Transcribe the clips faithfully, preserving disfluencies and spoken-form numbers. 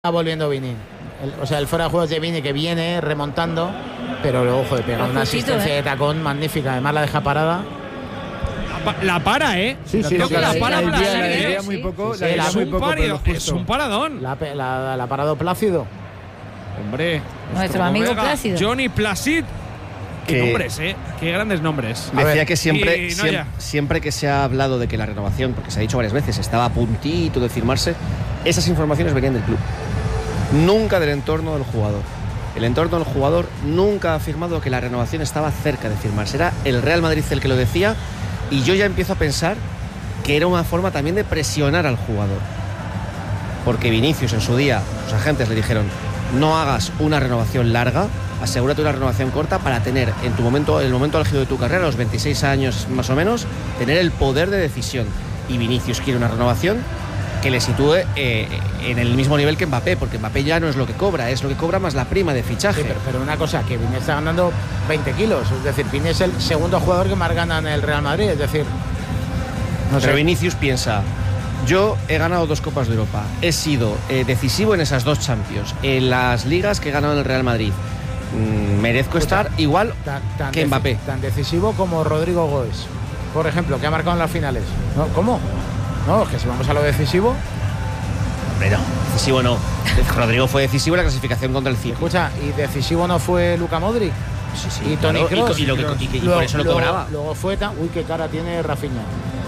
volviendo Vini. El, o sea, el fuera de juegos de Vini que viene remontando, pero luego, joder, pega una asistencia eh. de tacón magnífica. Además la deja parada. La para, ¿eh? Sí, sí, Creo sí, que la sí, para sí, Plácido, sí, ¿eh? sí, sí, muy poco, Sí, la es, muy un poco, parido, pero es un paradón. La, la, la parado Plácido. Hombre. Nuestro amigo Omega, Plácido. Johnny Placid. Qué Que- nombres, ¿eh? Qué grandes nombres. Decía que siempre, Y no, siem- ya. siempre que se ha hablado de que la renovación, porque se ha dicho varias veces, estaba a puntito de firmarse, esas informaciones venían del club. Nunca del entorno del jugador. El entorno del jugador nunca ha afirmado que la renovación estaba cerca de firmarse. Era el Real Madrid el que lo decía, y yo ya empiezo a pensar que era una forma también de presionar al jugador. Porque Vinicius en su día, sus agentes le dijeron: no hagas una renovación larga, asegúrate una renovación corta para tener en tu momento, en el momento álgido de tu carrera, a los veintiséis años más o menos, tener el poder de decisión. Y Vinicius quiere una renovación que le sitúe eh, en el mismo nivel que Mbappé, porque Mbappé ya no es lo que cobra, es lo que cobra más la prima de fichaje. Sí, pero, pero una cosa, que Vini está ganando veinte kilos. Es decir, Vini es el segundo jugador que más gana en el Real Madrid. Es decir, no Pero sé. Vinicius piensa: yo he ganado dos Copas de Europa, he sido eh, decisivo en esas dos Champions, en las ligas que he ganado en el Real Madrid. Mm, merezco estar igual tan, tan que deci- Mbappé. Tan decisivo como Rodrigo Goes, por ejemplo, que ha marcado en las finales. ¿No? ¿Cómo? No, es que si vamos a lo decisivo. Hombre, no, decisivo no. Rodrigo fue decisivo en la clasificación contra el City. Escucha, ¿y decisivo no fue Luka Modric? Sí, sí, Y Toni claro, Kroos. y, y lo que- y- y Luego- por eso lo luego- cobraba. Luego fue tan. Uy, qué cara tiene Rafinha.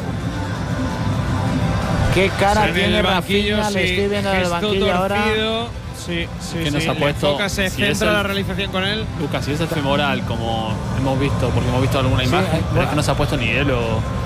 Qué cara En tiene el banquillo, Rafinha, le sí, estoy viendo en el gesto banquillo ahora. torcido. Sí, sí, Que nos sí. ha Le puesto- toca, se si es centra el- la realización con él. Lucas, si es el femoral, como hemos visto, porque hemos visto alguna Sí, imagen, eh, pero bueno. es que no se ha puesto ni hielo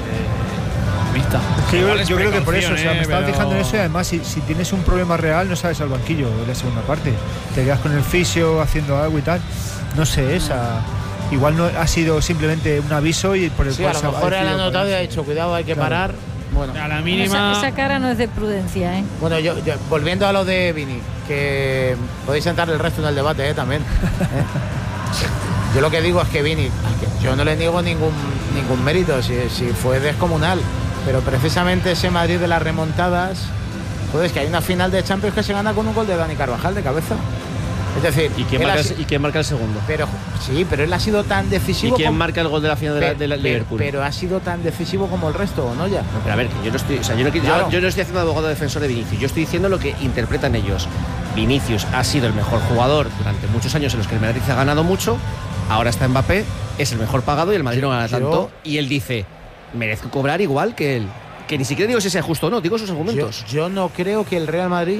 eh, vista. Sí, yo, Igual es yo creo que por eso, o sea, me precaución, estaba eh, fijando en pero- eso, y además si, si tienes un problema real no sales al banquillo en la segunda parte, te quedas con el fisio haciendo algo y tal, no sé, esa igual no ha sido simplemente un aviso y por el Sí, cual a lo se ha mejor él ha decidido notado y ha ponerse. dicho, cuidado, hay que Claro. parar. Bueno, A la Esa, mínima. esa cara no es de prudencia, ¿eh? bueno yo, yo- volviendo a lo de Vini, que podéis sentar el resto en el debate, ¿eh? También. ¿eh? Yo lo que digo es que Vini, que yo no le niego ningún, ningún mérito, si, si fue descomunal, pero precisamente ese Madrid de las remontadas, joder, es que hay una final de Champions que se gana con un gol de Dani Carvajal de cabeza. Es decir, ¿Y quién, él marca ha el, si- ¿Y quién marca el segundo? pero sí, pero él ha sido tan ¿Y decisivo quién como, marca el gol de la final de, la, de la pero, Liverpool? pero ha sido tan decisivo como el resto, ¿no? Ya. Pero a ver, que yo no estoy, o sea, yo no, yo- Claro. yo no estoy haciendo abogado defensor de Vinicius, yo estoy diciendo lo que interpretan ellos. Vinicius ha sido el mejor jugador durante muchos años en los que el Madrid ha ganado mucho, ahora está Mbappé, es el mejor pagado y el Madrid no gana Yo- tanto, y él dice: merezco cobrar igual que él. Que ni siquiera digo si sea justo o no, digo sus Yo, argumentos. yo no creo que el Real Madrid,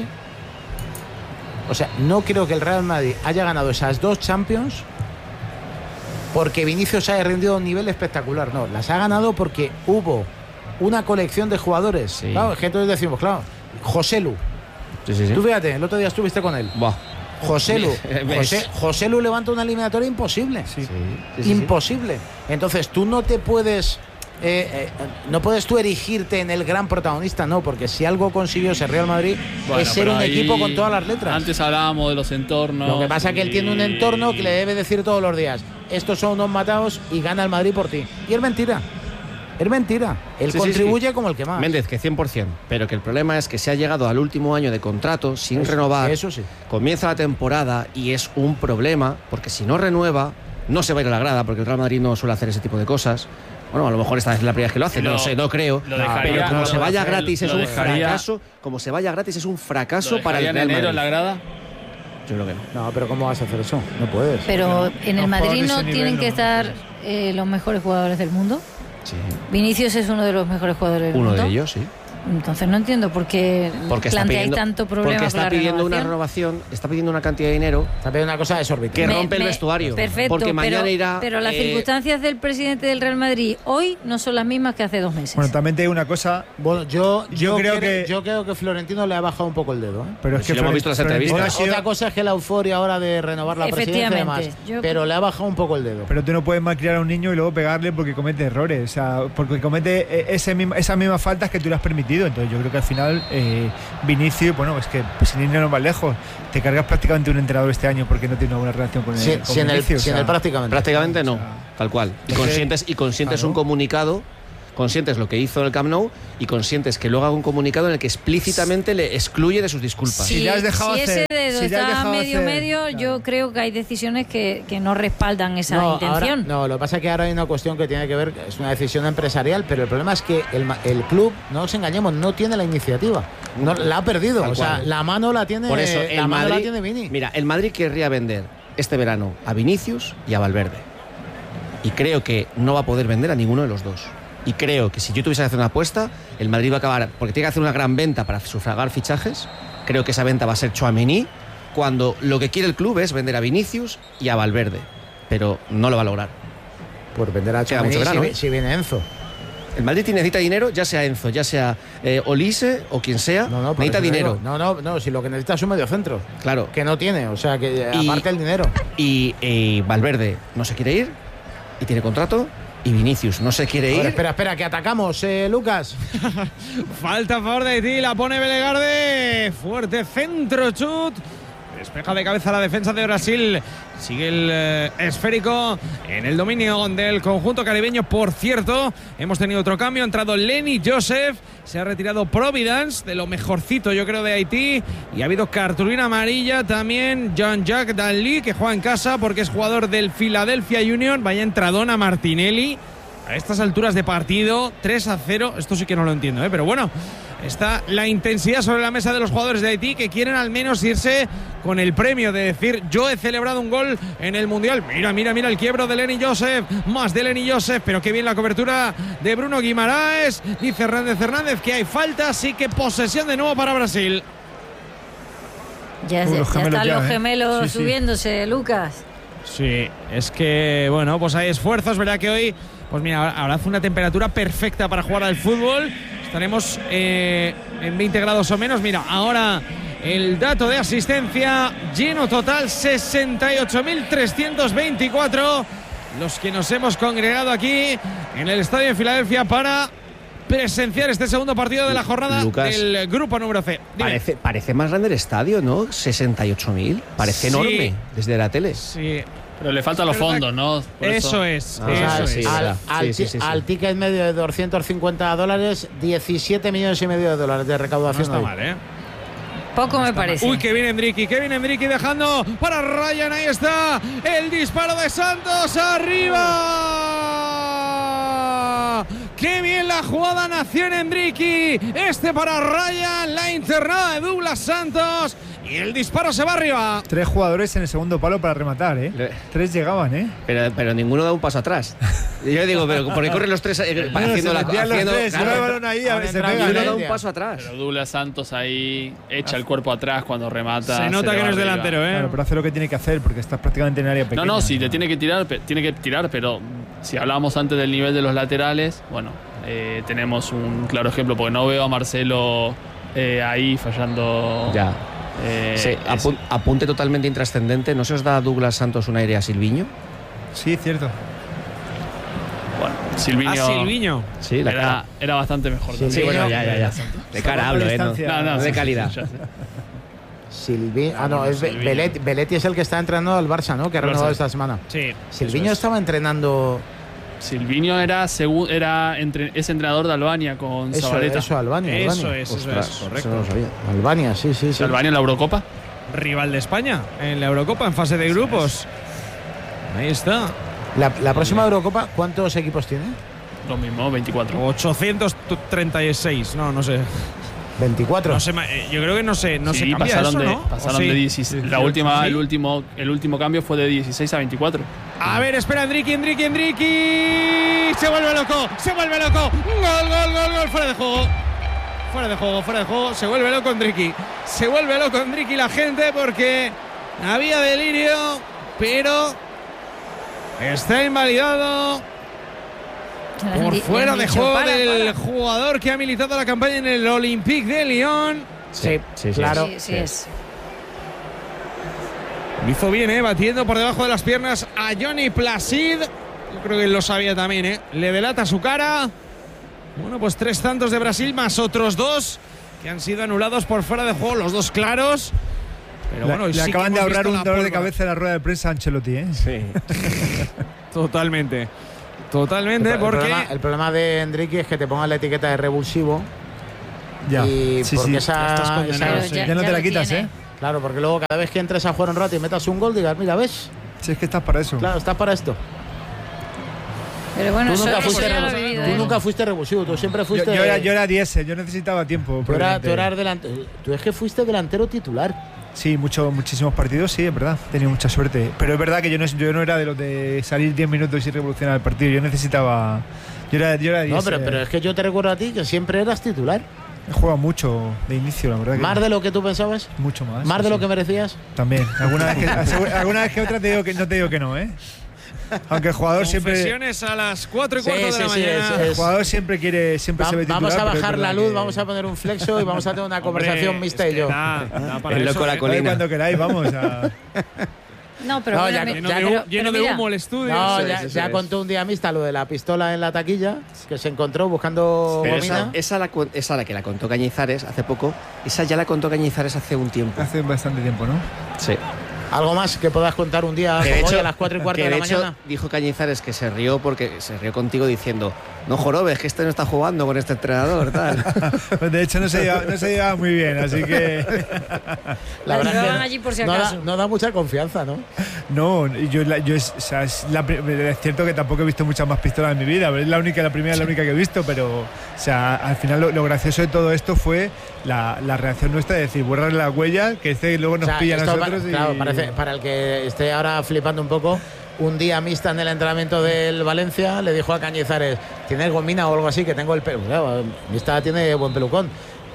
o sea, no creo que el Real Madrid haya ganado esas dos Champions porque Vinicius haya rendido a un nivel espectacular. No, las ha ganado porque hubo una colección de jugadores. Sí. Claro, es que entonces decimos, claro, José Lu. Sí, sí, sí. Tú fíjate, el otro día estuviste con él. Buah. José Lu. ¿Ves? José, José Lu levanta una eliminatoria imposible. Sí, sí, sí, sí. Imposible. Entonces tú no te puedes, eh, eh, no puedes tú erigirte en el gran protagonista, no, porque si algo consiguió ese Real Madrid Bueno, es ser pero un ahí equipo con todas las letras. Antes hablábamos de los entornos. Lo que pasa es que él tiene un y- entorno que le debe decir todos los días: estos son unos matados y gana el Madrid por ti. Y es mentira. Es mentira. Él Sí, sí, contribuye sí. como el que más. Méndez, que cien por ciento. Pero que el problema es que se ha llegado al último año de contrato sin Eso- renovar. eso sí. Comienza la temporada y es un problema, porque si no renueva, no se va a ir a la grada, porque el Real Madrid no suele hacer ese tipo de cosas. Bueno, a lo mejor esta es la primera vez que lo hace, no Lo- lo sé, no creo. lo dejaría- pero como lo- se vaya lo- gratis es lo un dejaría- fracaso. Como se vaya gratis es un fracaso ¿Lo para el dejaría en Real enero Madrid. en la grada? Yo creo que no. No, pero ¿cómo vas a hacer eso? No puedes. Pero en el no, Madrid jugadores de no ese nivel tienen no, que no estar puedes. eh, los mejores jugadores del mundo. Sí. Vinicius es uno de los mejores jugadores del Uno mundo. de ellos, sí. Entonces no entiendo por qué Porque está planteáis pidiendo, tanto problema porque con está la pidiendo una renovación. renovación, está pidiendo una cantidad de dinero Está pidiendo una cosa desorbitada. que Me- rompe el me- vestuario. Perfecto, porque mañana pero, irá. pero las eh, circunstancias del presidente del Real Madrid hoy no son las mismas que hace dos meses. Bueno, también te digo una cosa, Bueno, yo, yo, Yo creo cre- que- yo creo que Florentino le ha bajado un poco el dedo, ¿eh? pero es Si que lo hemos visto en las Florentino entrevistas. ha sido- Otra cosa es que la euforia ahora de renovar la presidencia y demás, Efectivamente, yo- pero le ha bajado un poco el dedo. Pero tú no puedes malcriar a un niño y luego pegarle porque comete errores, o sea, porque comete eh, ese mismo- esas mismas faltas que tú le has permitido. Entonces yo creo que al final eh, Vinicius, bueno, es que pues, sin irnos más lejos, te cargas prácticamente un entrenador este año porque no tiene una buena relación con, Sí, el, con sí, en el, Vinicius. sí, en o sea, el prácticamente. Prácticamente no, O sea, tal cual. Y es que- consientes, y consientes claro. un comunicado Consientes lo que hizo en el Camp Nou y consientes que luego haga un comunicado en el que explícitamente le excluye de sus disculpas. Si, Si le has dejado si hacer, ese dedo si le has está dejado medio hacer, medio, claro. yo creo que hay decisiones que, que no respaldan esa No, intención. ahora- no, lo que pasa es que ahora hay una cuestión que tiene que ver, es una decisión empresarial, pero el problema es que el, ma- el club, no nos engañemos, no tiene la iniciativa. No, la ha perdido. Tal O sea, cual. la mano la tiene, Por eso, la el mano Madrid, la tiene Vini. mira, el Madrid querría vender este verano a Vinicius y a Valverde. Y creo que no va a poder vender a ninguno de los dos. Y creo que si yo tuviese que hacer una apuesta, el Madrid va a acabar, porque tiene que hacer una gran venta para sufragar fichajes. Creo que esa venta va a ser Tchouaméni, cuando lo que quiere el club es vender a Vinicius y a Valverde. Pero no lo va a lograr. Por vender a Queda Tchouaméni mucho verano, si, ¿eh? si viene Enzo. El Madrid necesita dinero, ya sea Enzo, ya sea eh, Olise o quien sea, No, no, por necesita eso te dinero. digo. No, no, no, si lo que necesita es un medio centro. Claro. Que no tiene, o sea, que Y- aparte el dinero. Y, y Valverde no se quiere ir y tiene contrato. Y Vinicius no se quiere A ver, ir. espera, espera, que atacamos, eh, Lucas. Falta a favor de Haití, la pone Belegarde. Fuerte centro, chut. Despeja de cabeza la defensa de Brasil. Sigue el eh, esférico en el dominio del conjunto caribeño. Por cierto, hemos tenido otro cambio. Ha entrado Lenny Joseph. Se ha retirado Providence, de lo mejorcito, yo creo, de Haití. Y ha habido cartulina amarilla también. Jean-Jacques Dalí, que juega en casa porque es jugador del Philadelphia Union. Vaya entradona Martinelli. A estas alturas de partido, tres a cero. Esto sí que no lo entiendo, ¿eh? Pero bueno, está la intensidad sobre la mesa de los jugadores de Haití, que quieren al menos irse con el premio de decir: yo he celebrado un gol en el Mundial. Mira, mira, mira el quiebro de Lenny Joseph. Más de Lenny Joseph, pero qué bien la cobertura de Bruno Guimaraes. Dice Hernández Hernández que hay falta, así que posesión de nuevo para Brasil. Ya, Uh, ya los gemelos están ya, los ¿eh? gemelos Sí, sí. subiéndose, Lucas. Sí, es que, bueno, pues hay esfuerzos, ¿verdad? Que hoy, pues mira, ahora- ahora hace una temperatura perfecta para jugar al fútbol. Estaremos eh, en veinte grados o menos. Mira, ahora el dato de asistencia, lleno total, sesenta y ocho mil trescientos veinticuatro. Los que nos hemos congregado aquí en el estadio de Filadelfia para presenciar este segundo partido de la jornada Lucas, del grupo número C. Dime. Parece, parece más grande el estadio, ¿no? sesenta y ocho mil. Parece Sí. enorme desde la tele. Sí, Pero le faltan los Pero fondos, ¿no? Por eso es. Ah, eso O sea, sí, es. al, verdad. al Sí, sí, ti- sí, sí. al ticket medio de doscientos cincuenta dólares, diecisiete millones y medio de dólares de No recaudación. está hoy. mal, ¿eh? Poco me parece. Uy, que viene Endricky, que viene Endricky dejando para Ryan. Ahí está el disparo de Santos. ¡Arriba! ¡Qué bien la jugada nació en Endricky! Este para Ryan, la internada de Douglas Santos. Y el disparo se va arriba. Tres jugadores en el segundo palo para rematar, ¿eh? Le- Tres llegaban, ¿eh? Pero, pero ninguno da un paso atrás. Y yo digo, pero ¿por qué corren los tres eh, Bueno, haciendo se la metían los haciendo- tres, claro, iba el balón ahí, a ver, se Ahora pegan, ninguno entra ¿eh? da un Media. paso atrás. Pero Douglas Santos ahí echa el cuerpo atrás cuando remata. Se nota le que va no es arriba. delantero, ¿eh? Claro, pero hace lo que tiene que hacer porque estás prácticamente en área pequeña. No, no, si le tiene que tirar, pe- tiene que tirar, pero si hablábamos antes del nivel de los laterales, bueno, eh, tenemos un claro ejemplo, porque no veo a Marcelo eh, ahí fallando. Ya. eh, Sí, ese- apun- apunte totalmente intrascendente. ¿No se os da a Douglas Santos un aire a Silviño? Sí, cierto. bueno, Silviño, A Silviño. Sí, la era, cara. era bastante mejor. Sí, también. bueno, ya, ya, ya. De cara hablo, ¿eh? No, distancia. No, no, de sí, calidad. sí, ya sé. Silvi- ah, no, bueno, es Be- Silviño. Belletti, Belletti es el que está entrenando al Barça, ¿no? Que ha Barça. renovado esta semana. Sí. Silviño eso es. estaba entrenando Silviño era, segu- era entre, es entrenador de Albania con eso, Zabaleta. eso, Albania. Eso Albania. es, eso Ostras, es, eso correcto. no lo sabía. Albania, sí, sí, sí. Albania en la Eurocopa. Rival de España en la Eurocopa en fase de grupos. Ahí está. La, la próxima Eurocopa, ¿cuántos equipos tiene? Lo mismo, veinticuatro. ochocientos treinta y seis. No, no sé. veinticuatro. No sé, ma- eh, yo creo que no se, no Sí, se cambia pasaron eso, de, ¿no? pasaron ¿O sí? de dieciséis. La última, el último, el último cambio fue de dieciséis a veinticuatro. A ver, espera, Endricky, Endricky, Endricky. Se vuelve loco, se vuelve loco. Gol, gol, gol, gol. Fuera de juego. Fuera de juego, fuera de juego. Se vuelve loco Endricky. Se vuelve loco Endricky la gente porque había delirio, pero está invalidado. Le han Por di- le fuera han de dicho, juego "Para, del para". jugador que ha militado la campaña en el Olympique de Lyon. Sí, sí, sí. claro. Sí, sí es. Lo hizo bien, ¿eh? Batiendo por debajo de las piernas a Johnny Placid. Yo creo que él lo sabía también, ¿eh? Le delata su cara. Bueno, pues tres tantos de Brasil más otros dos que han sido anulados por fuera de juego, los dos claros. Pero Le- bueno, le sí que acaban de hemos ahorrar visto un la dolor de pólvora. cabeza en la rueda de prensa a Ancelotti, ¿eh? Sí. Totalmente. Totalmente, el, porque... El problema, el problema de Endricky es que te pongan la etiqueta de revulsivo. Ya. Y Sí, porque sí. esa, esa- Ya, ya no te la quitas, tiene. ¿eh? Claro, porque luego cada vez que entres a jugar un rato y metas un gol, digas, mira, ¿ves? Si es que estás para eso. Claro, estás para esto. Pero bueno, Tú eso, nunca eso fuiste, ya lo he revulsivo, vivido, tú ¿eh? nunca fuiste revulsivo, tú siempre Yo, fuiste... yo era, yo era diésel, yo necesitaba tiempo. tú, por era- tú delante. eras delante, tú es que fuiste delantero titular. Sí, mucho, muchísimos partidos, sí, es verdad. He tenido mucha suerte. Pero es verdad que yo no, yo no era de los de salir diez minutos y revolucionar el partido. Yo necesitaba. Yo era, yo era No, pero, diésel. pero es que yo te recuerdo a ti que siempre eras titular. He jugado mucho de inicio, la verdad. Que Más de lo que tú pensabas, Mucho más. más sí, de lo sí. que merecías. También. Alguna vez que, asegu- alguna vez que otra te digo que no te digo que no, ¿eh? Aunque el jugador siempre. Confesiones a las cuatro y Sí, cuarto de sí, la sí, mañana. es- El jugador siempre quiere. Siempre Va- se ve titular. vamos a pero es bajar la verdad luz, que- vamos a poner un flexo y vamos a tener una Hombre, conversación mixta es y que yo. da- da para El eso, loco la ¿eh? colina. Oye, cuando queráis, vamos a. No, pero No, bueno, ya- mi- Lleno, ya de, no- hu- pero lleno de mira, humo el estudio. No, Eso ya, es, eso ya es. contó un día mixta lo de la pistola en la taquilla que se encontró buscando Pero gomina. esa, esa, la, cu- esa la que la contó Cañizares hace poco, esa ya la contó Cañizares hace un tiempo. Hace bastante tiempo, ¿no? Sí. Algo más que puedas contar un día Que de como hoy hecho, a las cuatro y cuarto que de la de hecho mañana. dijo Cañizares que se rió porque se rió contigo diciendo, no jorobes, que este no está jugando con este entrenador, tal. Pues de hecho, no se llevaba, no se llevaba muy bien, así que. La verdad llevaban es que allí por si no, da, acaso. no da mucha confianza, ¿no? No, yo, la- yo es, o sea, es, la pri- es cierto que tampoco he visto muchas más pistolas en mi vida, pero es la única, la primera, la única que he visto, pero o sea, al final lo, lo gracioso de todo esto fue la, la reacción nuestra de decir, borrar la huella, que este luego nos O sea, pilla a esto nosotros pa- y... Claro, parece, para el que esté ahora flipando un poco, un día mixta en el entrenamiento del Valencia le dijo a Cañizares, ¿tienes gomina o algo así? Que tengo el pelo. Claro, mixta tiene buen pelucón.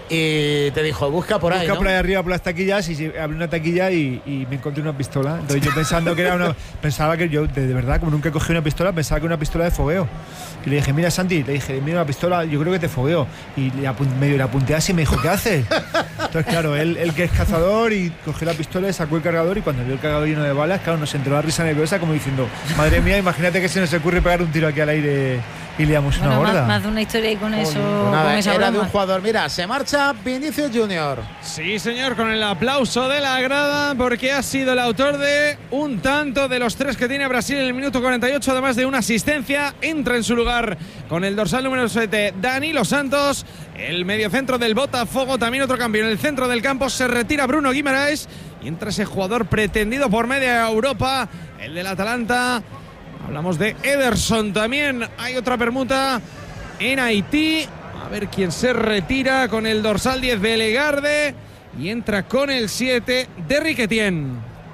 Y te dijo, busca por ahí, Busca ¿no? por ahí arriba por las taquillas y se- abrí una taquilla y, y me encontré una pistola. Entonces yo pensando que era una. Pensaba que yo, de, de verdad, como nunca he cogido una pistola, pensaba que era una pistola de fogueo. Y le dije, mira Santi, le dije, mira una pistola, yo creo que te fogueo. Y le apun- medio le apunté así y me dijo, ¿qué haces? Entonces, claro, él, él que es cazador y cogió la pistola y sacó el cargador y cuando vio el cargador lleno de balas, claro, nos entró la risa nerviosa como diciendo, madre mía, imagínate que se nos ocurre pegar un tiro aquí al aire y liamos una bueno, gorda. más, más de una historia y con eso. Pues nada, con esa era de broma. un jugador. Mira, se marcha Vinicius Junior. Sí, señor, con el aplauso de la grada, porque ha sido el autor de un tanto de los tres que tiene Brasil en el minuto cuarenta y ocho, además de una asistencia. Entra en su lugar con el dorsal número siete, Danilo Santos, el mediocentro del Botafogo. También otro cambio en el centro del campo, se retira Bruno Guimaraes y entra ese jugador pretendido por media Europa, el del Atalanta. Hablamos de Ederson también. Hay otra permuta en Haití. A ver quién se retira con el dorsal diez, Belegarde. Y entra con el siete, Derrick Etienne.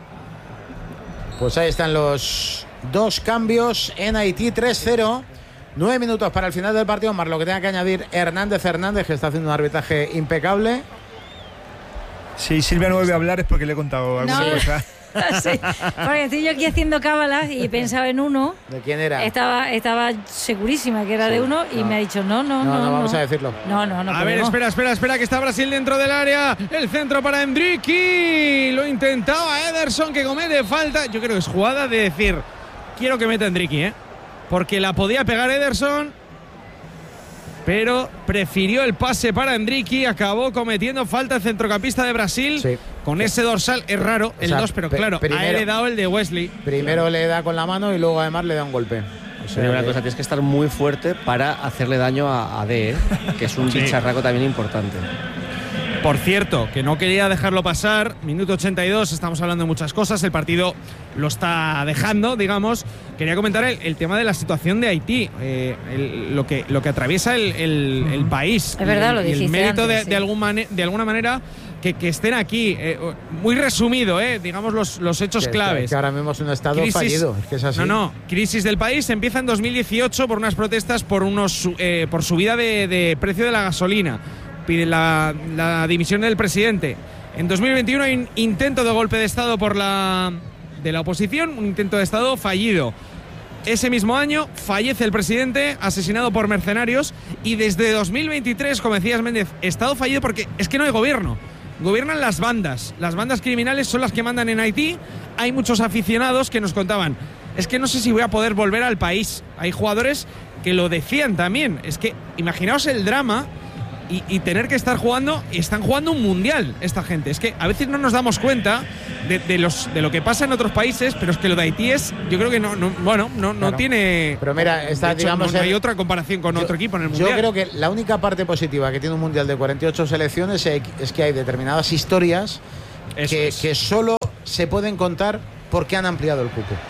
Pues ahí están los dos cambios en Haití, tres cero. Nueve minutos para el final del partido, más lo que tenga que añadir Hernández Hernández, que está haciendo un arbitraje impecable. Si Silvia no vuelve a hablar es porque le he contado alguna No. cosa. Sí, porque estoy yo aquí haciendo cábalas y pensaba en uno. ¿De quién era? Estaba, estaba segurísima que era Sí, de uno y no. me ha dicho no, no, No, no. no vamos a decirlo. No, no, no. A ver, podemos. espera, espera, espera, que está Brasil dentro del área. El centro para Endricky. Lo intentaba Ederson, que comete falta. Yo creo que es jugada de decir, quiero que meta Endricky, ¿eh? Porque la podía pegar Ederson, pero prefirió el pase para Endricky. Acabó cometiendo falta el centrocampista de Brasil. Sí. Con ese dorsal es raro, el sea, dos, pero pe- claro, ha primero- heredado el de Wesley. Primero le da con la mano y luego además le da un golpe. O sea Pero una que- cosa, tienes que estar muy fuerte para hacerle daño a, a D, ¿eh? Que es un Sí. bicharraco también importante. Por cierto, que no quería dejarlo pasar, minuto ochenta y dos, estamos hablando de muchas cosas, el partido lo está dejando, digamos. Quería comentar el, el tema de la situación de Haití, eh, el- lo, que, lo que atraviesa el, el- el país. Es verdad, y, lo y el dijiste mérito antes, de, sí. de, algún mane- de alguna manera que, que estén aquí. Eh, muy resumido, eh, digamos los, los hechos que- claves. Que ahora mismo es un estado Crisis- fallido. Es que es así. No, no. Crisis del país empieza en dos mil dieciocho por unas protestas por unos su- eh, por subida de, de precio de la gasolina. Piden la, la dimisión del presidente. En dos mil veintiuno hay un intento de golpe de Estado por la de la oposición, un intento de Estado fallido. Ese mismo año fallece el presidente, asesinado por mercenarios, y desde dos mil veintitrés, como decías Méndez, Estado fallido porque es que no hay gobierno. Gobiernan las bandas. Las bandas criminales son las que mandan en Haití. Hay muchos aficionados que nos contaban, es que no sé si voy a poder volver al país. Hay jugadores que lo decían también. Es que imaginaos el drama y, y tener que estar jugando, y están jugando un mundial esta gente. Es que a veces no nos damos cuenta de, de los de lo que pasa en otros países, pero es que lo de Haití es, yo creo que no, no bueno, no, no Claro. tiene. Pero mira, está, de hecho, digamos, no, no hay el- otra comparación con Yo- otro equipo en el mundial. Yo creo que la única parte positiva que tiene un mundial de cuarenta y ocho selecciones es es que hay determinadas historias Eso que, es. que solo se pueden contar porque han ampliado el cupo.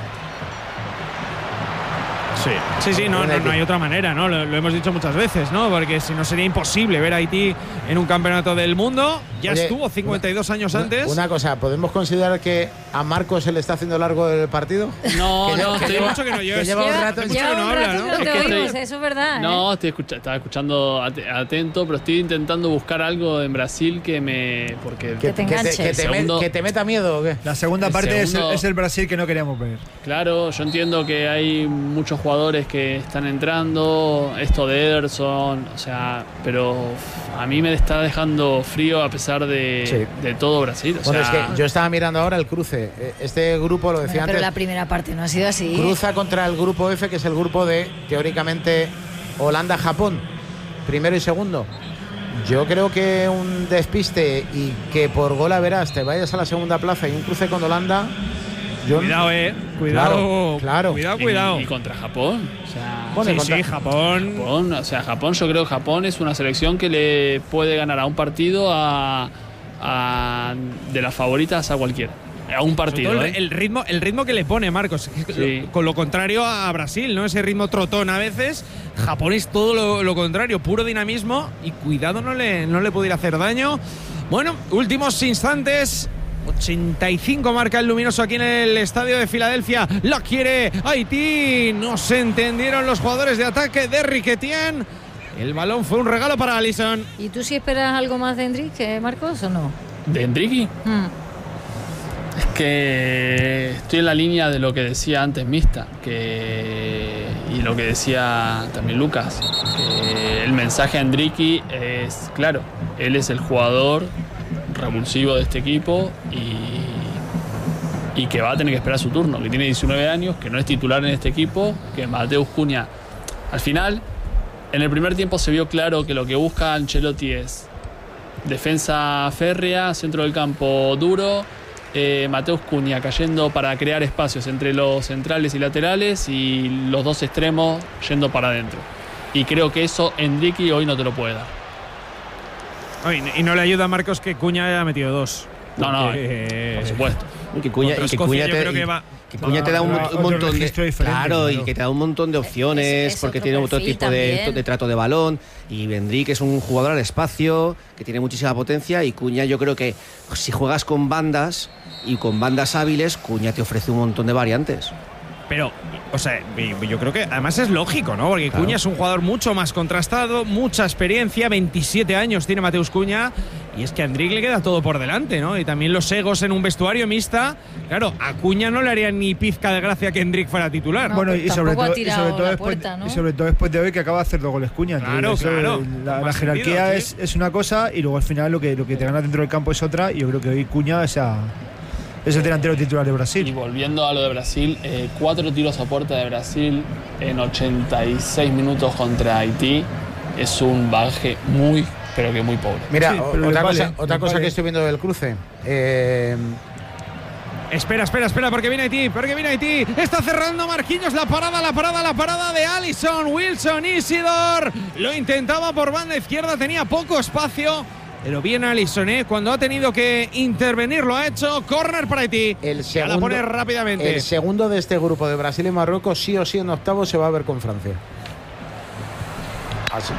Sí, sí, sí, no, no, no hay otra manera, ¿no? Lo, lo hemos dicho muchas veces, ¿no? Porque si no sería imposible ver a Haití en un campeonato del mundo. Ya Oye, estuvo cincuenta y dos años Una- antes. Una cosa, ¿podemos considerar que a Marcos se le está haciendo largo el partido? No, Que no, lleva- estoy, Hace mucho que no que llevas- lleva un Lleva, rato en- lleva que no un habla, rato ¿no? que no Es te que oímos, estoy- eso es verdad. no, ¿eh? estoy escucha- estaba escuchando at- atento, pero estoy intentando buscar algo en Brasil que me. Porque Que te enganche. que te, Segundo- me- que te meta miedo o qué. La segunda El parte es, segundo- es el Brasil que no queríamos ver. Claro, yo entiendo que hay muchos jugadores que están entrando, esto de Ederson, o sea, pero a mí me está dejando frío a pesar de, Sí. de todo Brasil. O Bueno, sea, es que yo estaba mirando ahora el cruce. Eh, Este grupo, lo decía Bueno, pero antes, la primera parte no ha sido así. cruza contra el grupo F, que es el grupo de, teóricamente, Holanda-Japón, primero y segundo. Yo creo que un despiste y que por gol a verás te vayas a la segunda plaza y un cruce con Holanda. Yo, Cuidado, eh. Cuidado. Claro, claro. Cuidado, y- cuidado. Y, contra Japón. O sea, Bueno, sí, contra- sí, Japón. Japón, o sea, Japón, yo creo que Japón es una selección que le puede ganar a un partido a, a- de las favoritas a cualquiera. A un Sobre partido. todo ¿eh? el, el ritmo, el ritmo que le pone Marcos, es que Sí. lo- con lo contrario a Brasil, ¿no? Ese ritmo trotón a veces. Japón es todo lo, lo contrario, puro dinamismo y cuidado no le, no le pudiera hacer daño. Bueno, últimos instantes. ochenta y cinco marca el luminoso aquí en el estadio de Filadelfia. La quiere Haití. No se entendieron los jugadores de ataque de Riquetien. El balón fue un regalo para Alisson. ¿Y tú sí esperas algo más de Enrique, Marcos, o no? ¿De Enrique? Mm. Es que estoy en la línea de lo que decía antes Mista que, y lo que decía también Lucas, que el mensaje a Enrique es claro, él es el jugador revulsivo de este equipo y, y que va a tener que esperar su turno, que tiene diecinueve años, que no es titular en este equipo, que Mateus Cunha, al final, en el primer tiempo se vio claro que lo que busca Ancelotti es defensa férrea, centro del campo duro, eh, Mateus Cunha cayendo para crear espacios entre los centrales y laterales y los dos extremos yendo para adentro. Y creo que eso Enrique hoy no te lo puede dar. Ay, y no le ayuda a Marcos que Cuña haya metido dos. No, no, Porque, por supuesto. Y que Cuña, Contra y que Escocia Cuña yo te, creo que y- va- que Cuña te da un, Otro un montón de registro diferente, claro, claro. y que te da un montón de opciones Es- es porque otro tiene otro perfil tipo de, también. de trato de balón y Enrique es un jugador al espacio que tiene muchísima potencia y Cuña yo creo que si juegas con bandas y con bandas hábiles Cuña te ofrece un montón de variantes. Pero, o sea, yo creo que además es lógico, ¿no? Porque Claro. Cuña es un jugador mucho más contrastado, mucha experiencia, veintisiete años tiene Mateus Cuña, y es que a Endrick le queda todo por delante, ¿no? Y también los egos en un vestuario mixta. Claro, a Cuña no le haría ni pizca de gracia que Endrick fuera titular. No, bueno, pues y sobre, tampoco ha todo, y, tirado sobre todo la después, puerta, ¿no? y sobre todo después de hoy que acaba de hacer dos goles Cuña. Entonces, Claro, eso, claro. La, Con la más jerarquía sentido, es, es una cosa y luego al final lo que, lo que te gana dentro del campo es otra. Y yo creo que hoy Cuña es, a- es el delantero titular de Y Brasil. volviendo a lo de Brasil, eh, cuatro tiros a puerta de Brasil en ochenta y seis minutos contra Haití es un bagaje muy, pero que muy pobre. Mira, Sí, o- pero otra les cosa, vale, otra les cosa vale. que estoy viendo del cruce. Eh, Espera, espera, espera, porque viene Haití, porque viene Haití. Está cerrando Marquinhos la parada, la parada, la parada de Alisson, Wilson, Isidor. Lo intentaba por banda izquierda, tenía poco espacio. Pero bien Alisson, ¿eh? Cuando ha tenido que intervenir lo ha hecho. Corner para Haití. el Ya la segundo, pone rápidamente. el segundo de este grupo de Brasil y Marruecos, sí o sí en octavos se va a ver con Francia. Así.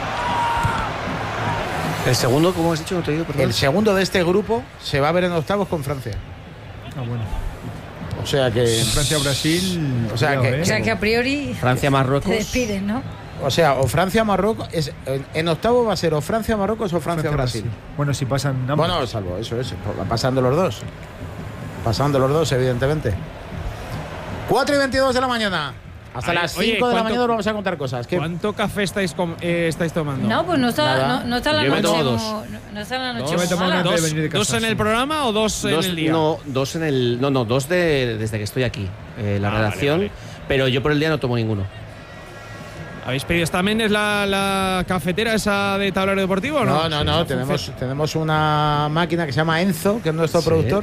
El segundo, como has dicho, no te digo, perdón. El segundo de este grupo se va a ver en octavos con Francia. Ah, bueno. O sea que. Francia-Brasil. O sea cuidado, que- ¿eh? O sea que a priori te Francia-Marruecos. despiden, ¿no? O sea, o Francia-Marruecos. Es, en, en octavo va a ser o Francia-Marruecos o Francia-Brasil. Bueno, si pasan ambos. Bueno, salvo, eso es. Pasando los dos. Pasando los dos, evidentemente. cuatro y veintidós de la mañana. Hasta Ay, las oye, cinco de la ¿cuánto- mañana os vamos a contar cosas. ¿Qué? ¿Cuánto café estáis, com- eh, estáis tomando? No, pues no está, Nada. no, no está la Yo me noche. tomo dos. mo- No, no está la noche. Yo me tomo mala. una antes de ¿Dos, venir de casa, dos en el sí. programa o dos, Dos, en el día? no, dos en el. No, no, dos de, desde que estoy aquí, eh, la Ah, vale, redacción. vale. Pero yo por el día no tomo ninguno. ¿Habéis pedido también es la, la cafetera esa de tablero deportivo o no? No, no, no, Sí, tenemos, tenemos una máquina que se llama Enzo, que es nuestro Sí. productor,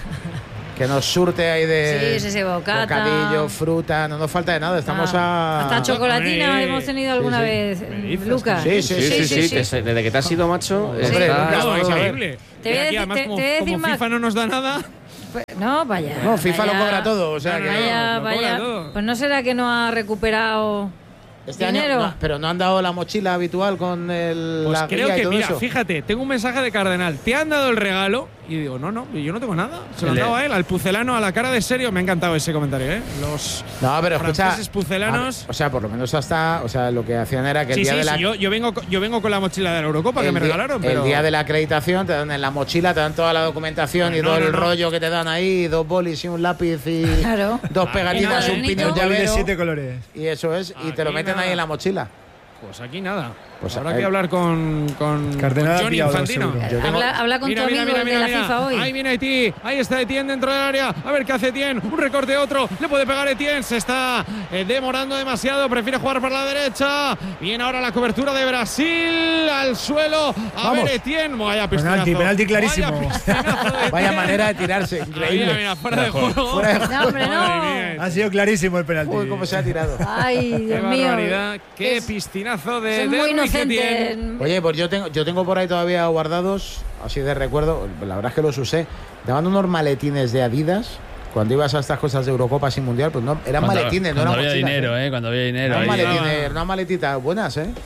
que nos surte ahí de Sí, sí, sí, bocata. bocadillo, fruta, no nos falta de nada, estamos Ah, a... hasta chocolatina Hombre. hemos tenido alguna Sí, sí. vez, ¿Me dices? Lucas. Sí, sí, Sí, sí, sí. sí. Desde, desde que te has ido, macho. Hombre, estás- nunca No, vamos a ver. increíble. Te voy a Y aquí, decir- además, te- como, te voy a decir como más. FIFA no nos da nada. Pues, no, vaya. No, FIFA vaya, lo cobra todo, o sea No, no, que... no. Vaya, lo cobra vaya. todo. Pues no será que no ha recuperado Este dinero. año, no, pero no han dado la mochila habitual con el, Pues la creo guía y que, todo mira, eso. fíjate, tengo un mensaje de Cardenal. ¿Te han dado el regalo? Y digo, no, no, yo no tengo nada. Se lo han El- dado a él, al pucelano, a la cara de serio. Me ha encantado ese comentario, ¿eh? Los No, pero escucha, franceses pucelanos. a ver, o sea, por lo menos hasta, o sea, lo que hacían era que el Sí, día sí, de la sí, yo, yo, vengo, co- yo vengo con la mochila de la Eurocopa que el me día- regalaron, pero. El día de la acreditación te dan en la mochila, te dan toda la documentación No, y no, todo no, el no. rollo que te dan ahí, dos bolis y un lápiz y Claro. dos Ah, pegatinas, y un nada, pin y un bonito. Boli de llavero. siete colores. Y eso es, y te lo Aquí meten nada. ahí en la mochila. Pues aquí nada. Pues Habrá ahí- que hablar con, con, Cardenal con ha Johnny pillado dos, Infantino. seguro. Yo tengo- Habla, habla con Mira, tu mira, amigo mira, el mira, de la mira. FIFA hoy. Ahí viene Haití, ahí está Etienne dentro del área. A ver qué hace Etienne. Un recorte otro. Le puede pegar Etienne. Se está eh, demorando demasiado. Prefiere jugar por la derecha. Viene ahora la cobertura de Brasil al suelo. A Vamos. ver Etienne. Vaya pistinazo. Penalti, penalti clarísimo. Vaya pistinazo de Vaya Etienne. manera de tirarse, Ah, increíble. Mira, mira, fuera de juego. Fuera de No, hombre, no. Madre mía. Ha sido clarísimo el penalti. Uy, cómo se ha tirado. Ay, Qué Dios mío. barbaridad. Qué Es- pistinazo de, es de muy Enrique Etienne. inocente. Oye, pues yo tengo, yo tengo por ahí todavía guardados, así de recuerdo, la verdad es que los usé. Daban unos maletines de Adidas cuando ibas a estas cosas de Eurocopas y Mundial, pues no, eran Cuando- maletines, no cuando eran había mochilas. dinero, ¿eh? ¿eh? Cuando había dinero. Eran ahí. maletines, Ah. eran maletitas buenas, ¿eh?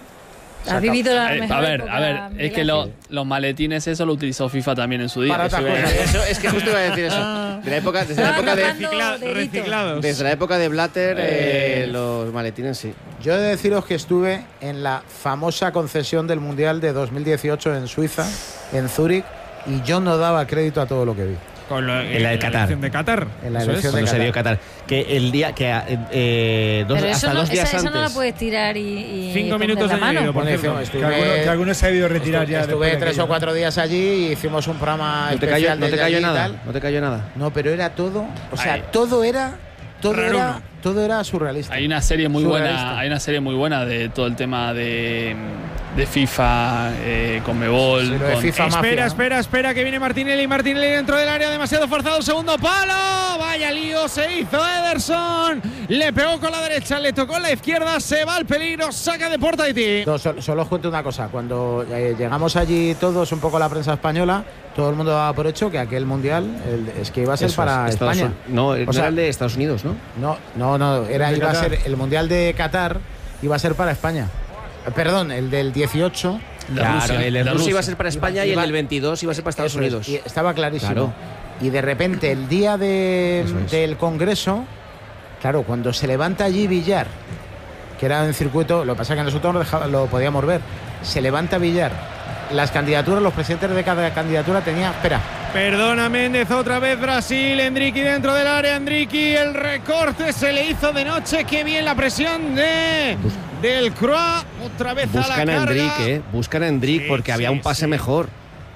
Has vivido la Eh, mejor a ver, época, a ver, Miguel es que lo- Ángel. los maletines eso lo utilizó FIFA también en su día. Para Eso otras iba a cosas. decir. Eso, es que justo iba a decir eso. De la época, desde la Estaban época de, tapando Recicla- deditos. reciclados. desde la época de Blatter, eh, Eh, los maletines sí. Yo he de deciros que estuve en la famosa concesión del Mundial de dos mil dieciocho en Suiza, en Zúrich, y yo no daba crédito a todo lo que vi. Con lo- En la de Qatar. elección de Qatar. En la Eso elección es. de Cuando se Qatar. dio Qatar. Que el día que eh, eh, dos, Pero eso hasta no, dos días esa, esa antes. no la puedes tirar y, y Cinco tender minutos la de mano. vídeo, por Bueno, cierto. estuve- Que alguno, que alguno se ha debido retirar estuve, ya. estuve después de tres o aquello. cuatro días allí y hicimos un programa no te especial cayó, no te desde cayó allí y nada. tal. No te cayó nada. No, pero era todo, o sea, Ay. todo era, todo Raruno. era, todo era surrealista. Hay una serie muy Surrealista. buena, hay una serie muy buena de todo el tema de, de FIFA, eh, con Mebol, Sí, lo de con- FIFA mafia, Espera, ¿no? espera, espera, que viene Martinelli. Martinelli dentro del área, demasiado forzado. Segundo palo. Vaya lío, se hizo Ederson. Le pegó con la derecha, le tocó la izquierda. Se va al peligro, saca de Porta Haití. No, solo, solo os cuento una cosa. Cuando eh, llegamos allí todos, un poco la prensa española, todo el mundo daba por hecho que aquel mundial el- es que iba a ser Eso para es, Estados España. Uni- No, no sea- era el de Estados Unidos, ¿no? No, no, no, era, El de iba a Qatar. ser el mundial de Qatar, iba a ser para España. Eh, Perdón, el del dieciocho. de Claro, Rusia, el de de Rusia Rusia. iba a ser para España y el Iba- del veintidós iba a ser para Estados Eso es, Unidos. y estaba clarísimo. Claro. Y de repente, el día de- Eso es. del Congreso, claro, cuando se levanta allí Villar, que era en circuito, lo que pasa es que nosotros lo, dejaba- lo podíamos ver, se levanta Villar. Las candidaturas, los presidentes de cada candidatura tenían. Espera, Perdona Méndez, otra vez Brasil. Endriqui dentro del área. Endriqui, el recorte se le hizo de noche. Qué bien la presión de del Croix. Otra vez a Buscan la a carga. Endrick, ¿eh? Buscan a Endrick Sí, porque había sí, un pase sí. mejor.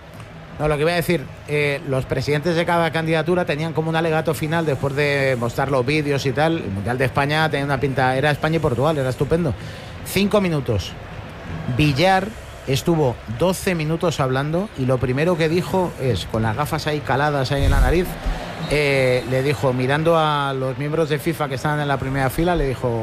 no, lo que voy a decir, eh, los presidentes de cada candidatura tenían como un alegato final después de mostrar los vídeos y tal. El Mundial de España tenía una pinta, era España y Portugal, era estupendo. Cinco minutos. Villar estuvo doce minutos hablando y lo primero que dijo es, con las gafas ahí caladas ahí en la nariz, eh, le dijo, mirando a los miembros de FIFA que estaban en la primera fila, le dijo: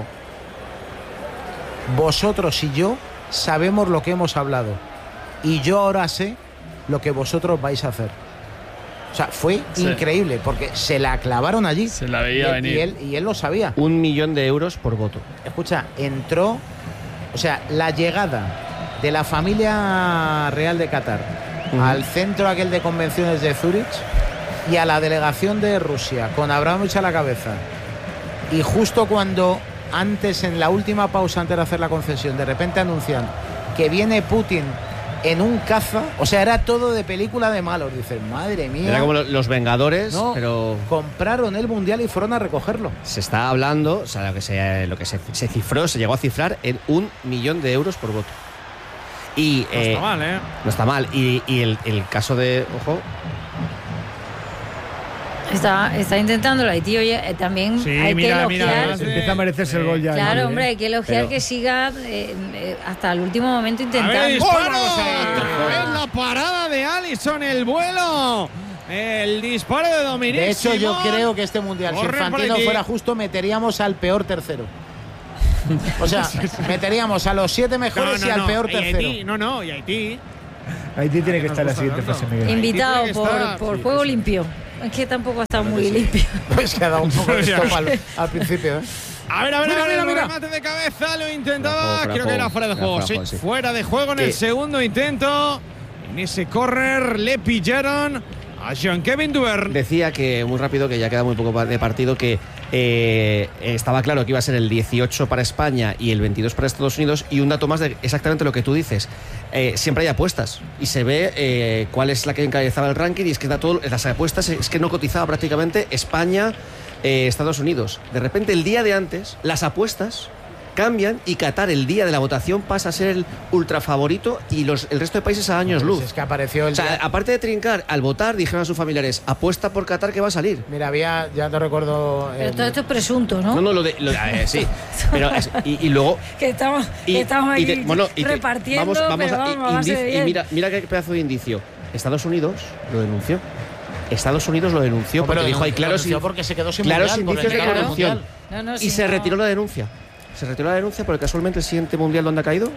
vosotros y yo sabemos lo que hemos hablado y yo ahora sé lo que vosotros vais a hacer. O sea, fue Sí. increíble porque se la clavaron allí. Se la veía y él, venir. Y él, y él lo sabía. Un millón de euros por voto. Escucha, entró, o sea, la llegada de la familia real de Qatar Ujú. al centro aquel de convenciones de Zúrich y a la delegación de Rusia con Abramovich a la cabeza. Y justo cuando antes, en la última pausa antes de hacer la concesión, de repente anuncian que viene Putin en un caza, o sea, era todo de película de malos. Dicen, madre mía. Era como lo- los Vengadores, No, pero compraron el mundial y fueron a recogerlo. se está hablando, o sea, lo que se, lo que se, se cifró, se llegó a cifrar en un millón de euros por voto. Y No eh, está mal, ¿eh? no está mal. Y, y el, el caso de, ojo, Está, está intentándolo Haití, oye, eh, también Sí, hay mira, que mira, elogiar. además, Empieza a merecerse el gol ya. Claro, ¿eh? hombre, hay que elogiar Pero- que siga eh, eh, hasta el último momento A intentando. ver, disparo. vamos ahí. Otra vez la parada de Alisson, el vuelo. El disparo de Dominic De hecho, yo Simón. creo que este mundial, si Corre por Infantino Haití. fuera justo, meteríamos al peor tercero. O sea, meteríamos a los siete mejores y al peor y tercero. Haití, no, no, y Haití. Haití tiene que Nos estar en la gusta siguiente tanto. fase, Miguel. Invitado Haití tiene que por, estar- por sí, juego sí. limpio. Es que tampoco ha estado muy limpio. Pues que ha dado un poco de stop al, al principio. ¿eh? A ver, a ver, Mira, a ver, mira, el mira. remate de cabeza, lo intentaba. Fuera de juego, Creo que era fuera de fuera de juego, juego, sí. fuera de juego, sí. Fuera de juego en el Que- segundo intento. En ese córner le pillaron a Jean-Kevin Duverne. Decía que, muy rápido, que ya queda muy poco pa- de partido, que eh, estaba claro que iba a ser el dieciocho para España y el veintidós para Estados Unidos, y un dato más de exactamente lo que tú dices. Eh, siempre hay apuestas y se ve eh, cuál es la que encabezaba el ranking, y es que da todo, las apuestas es que no cotizaba prácticamente España, eh, Estados Unidos. De repente, el día de antes, las apuestas cambian y Qatar, el día de la votación, pasa a ser el ultra favorito y los, el resto de países a años luz. Es que apareció el O sea, día- aparte de trincar, al votar dijeron a sus familiares: apuesta por Qatar que va a salir. Mira, había, ya te recuerdo. Pero el- todo esto es presunto, ¿no? No, no, lo de. Lo, eh, sí. Pero es- y, y luego. Que estamos, Y, que estamos y aquí te- bueno, y te- repartiendo, vamos, vamos pero a- vamos, a base indicio- de y bien. mira, mira qué pedazo de indicio. Estados Unidos lo denunció. Estados Unidos lo denunció No, porque pero dijo: hay denunció- claros, denunció in- porque se quedó sin claros mundial, porque indicios de se quedó sin corrupción. mundial. No, no, Y si se no, retiró la denuncia. Se retiró la denuncia porque casualmente el siguiente mundial, ¿dónde ha caído?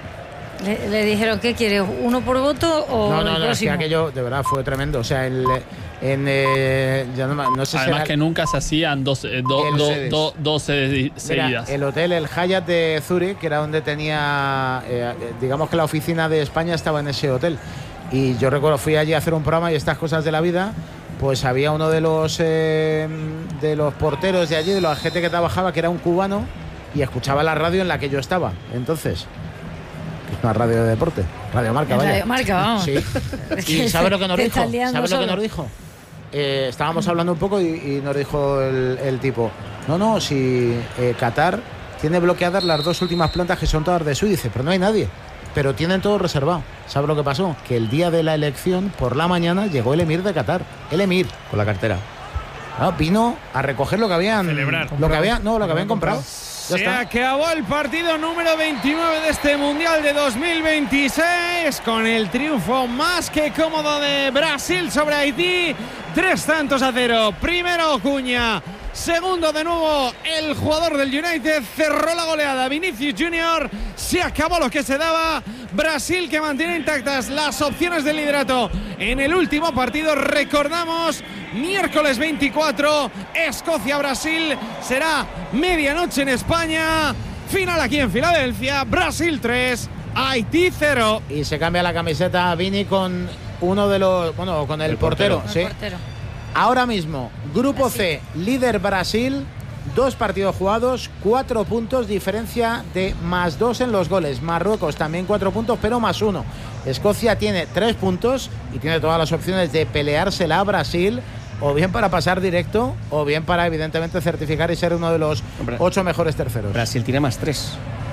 Le, le dijeron, ¿qué quieres? ¿Uno por voto o No, el no, no, es que próximo? aquello de verdad fue tremendo. O sea, el, en. eh, ya no, me- no sé si Además era- que nunca se hacían dos, eh, do- El do- sedes. do- dos sedes Mira, seguidas. el hotel, el Hyatt de Zurich, que era donde tenía, eh, eh, digamos que la oficina de España estaba en ese hotel. Y yo recuerdo, fui allí a hacer un programa y estas cosas de la vida, pues había uno de los eh, de los porteros de allí, de la gente que trabajaba, que era un cubano, y escuchaba la radio en la que yo estaba. Entonces, que es una radio de deporte, Radio Marca, En vaya. Radio Marca, vamos. Sí. ¿Y sabe lo que nos Te dijo? estás liando ¿Sabe lo que solo. nos dijo? Eh, estábamos hablando un poco y, y nos dijo el, el tipo, no, no, si eh, Qatar tiene bloqueadas las dos últimas plantas que son todas de Suiza, pero no hay nadie. Pero tienen todo reservado. ¿Sabe lo que pasó? Que el día de la elección, por la mañana, llegó el emir de Qatar. El emir. Con la cartera. Ah, vino a recoger lo que habían... Celebrar. Lo que habían, no, lo que habían comprado. Ya Se está. acabó el partido número veintinueve de este Mundial de dos mil veintiséis con el triunfo más que cómodo de Brasil sobre Haití. Tres tantos a cero. Primero Cuña. Segundo de nuevo el jugador del United. Cerró la goleada Vinicius Junior. Se acabó lo que se daba. Brasil que mantiene intactas las opciones del liderato en el último partido. Recordamos, miércoles veinticuatro, Escocia-Brasil. Será medianoche en España. Final aquí en Filadelfia. Brasil tres, Haití cero. Y se cambia la camiseta a Vini con uno de los... Bueno, con el, El portero, portero. sí. El portero. Ahora mismo, Grupo C, líder Brasil, dos partidos jugados, cuatro puntos, diferencia de más dos en los goles. Marruecos también cuatro puntos, pero más uno. Escocia tiene tres puntos y tiene todas las opciones de peleársela a Brasil, o bien para pasar directo, o bien para evidentemente certificar y ser uno de los Hombre. ocho mejores terceros. Brasil tiene más tres.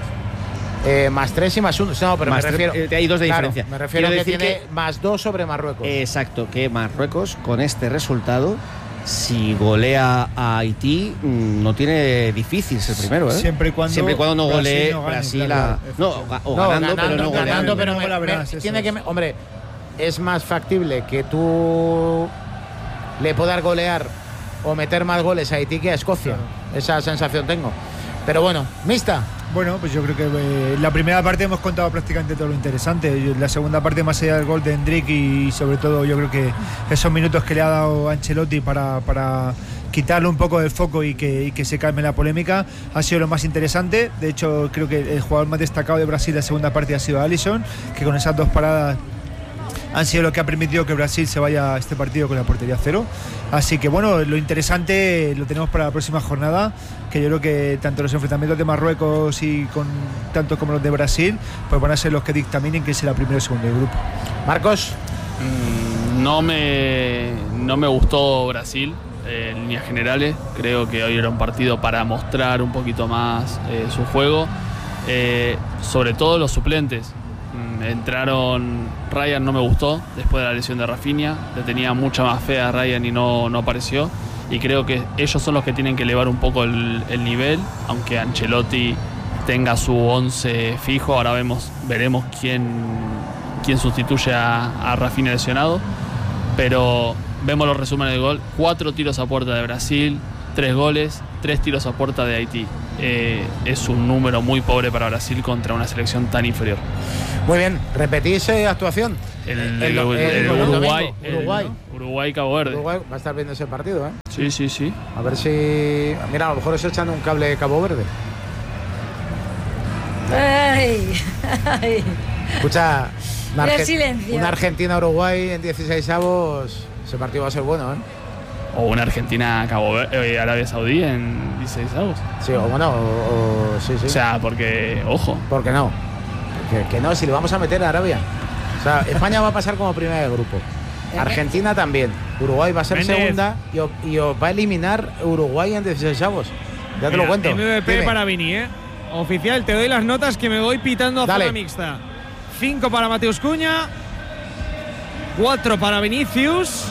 Eh, más tres y más uno. No, pero Más me tres, refiero. eh, hay dos de Claro, diferencia. Me refiero a Quiero que decir tiene que- más dos sobre Marruecos. Exacto, que Marruecos, con este resultado, si golea a Haití, mm, no tiene difícil ser primero, ¿eh? Siempre y cuando Siempre y cuando no Brasil golee no gane, Brasil claro, a- no, o, o No, ganando, pero no ganando, goleando. pero No me- la me- verás, eso tiene es. que, me- hombre, es más factible que tú le puedas golear o meter más goles a Haití que a Escocia. Esa sensación tengo. Pero bueno, mixta. Bueno, pues yo creo que eh, la primera parte hemos contado prácticamente todo lo interesante. Yo- La segunda parte, más allá del gol de Hendrik y sobre todo yo creo que esos minutos que le ha dado Ancelotti para, para quitarle un poco del foco y que, y que se calme la polémica, ha sido lo más interesante. De hecho, creo que el jugador más destacado de Brasil en la segunda parte ha sido Alisson, que con esas dos paradas han sido lo que ha permitido que Brasil se vaya a este partido con la portería cero. Así que bueno, lo interesante lo tenemos para la próxima jornada, que yo creo que tanto los enfrentamientos de Marruecos y con tanto como los de Brasil, pues van a ser los que dictaminen quién será primero o segundo del grupo. Marcos. Mm, No me, no me gustó Brasil eh, en líneas generales. Creo que hoy era un partido para mostrar un poquito más eh, su juego. Eh, sobre todo los suplentes. Entraron, Ryan no me gustó después de la lesión de Rafinha, le tenía mucha más fe a Ryan y no, no apareció, y creo que ellos son los que tienen que elevar un poco el, el nivel, aunque Ancelotti tenga su once fijo. Ahora vemos, veremos quién, quién sustituye a, a Rafinha lesionado, pero vemos los resúmenes del gol: cuatro tiros a puerta de Brasil, tres goles, tres tiros a puerta de Haití. Eh, es un número muy pobre para Brasil contra una selección tan inferior. Muy bien, repetís eh, actuación. El, El- el- el- el el Uruguay, domingo, el- Uruguay. Uruguay, Cabo Verde. Uruguay va a estar viendo ese partido, ¿eh? Sí, sí, sí. A ver si. Mira, a lo mejor es echando un cable de Cabo Verde. Ay, ay. Escucha, una, El Arge- silencio. una Argentina-Uruguay en dieciseisavos. Ese partido va a ser bueno, ¿eh? O una Argentina, Cabo Verde, eh, Arabia Saudí en dieciséis avos. Sí, o bueno, o, o- sí, sí. O sea, porque, ojo, ¿Por qué no? Que, que no, si le vamos a meter a Arabia. O sea, España va a pasar como primera de grupo. Argentina también. Uruguay va a ser Méndez. segunda y, o- y os va a eliminar Uruguay en dieciseisavos. Ya te Mira, lo cuento. M V P Dime. para Vini, ¿eh? Oficial, te doy las notas que me voy pitando a Dale. zona mixta. cinco para Mateus Cunha, cuatro para Vinicius.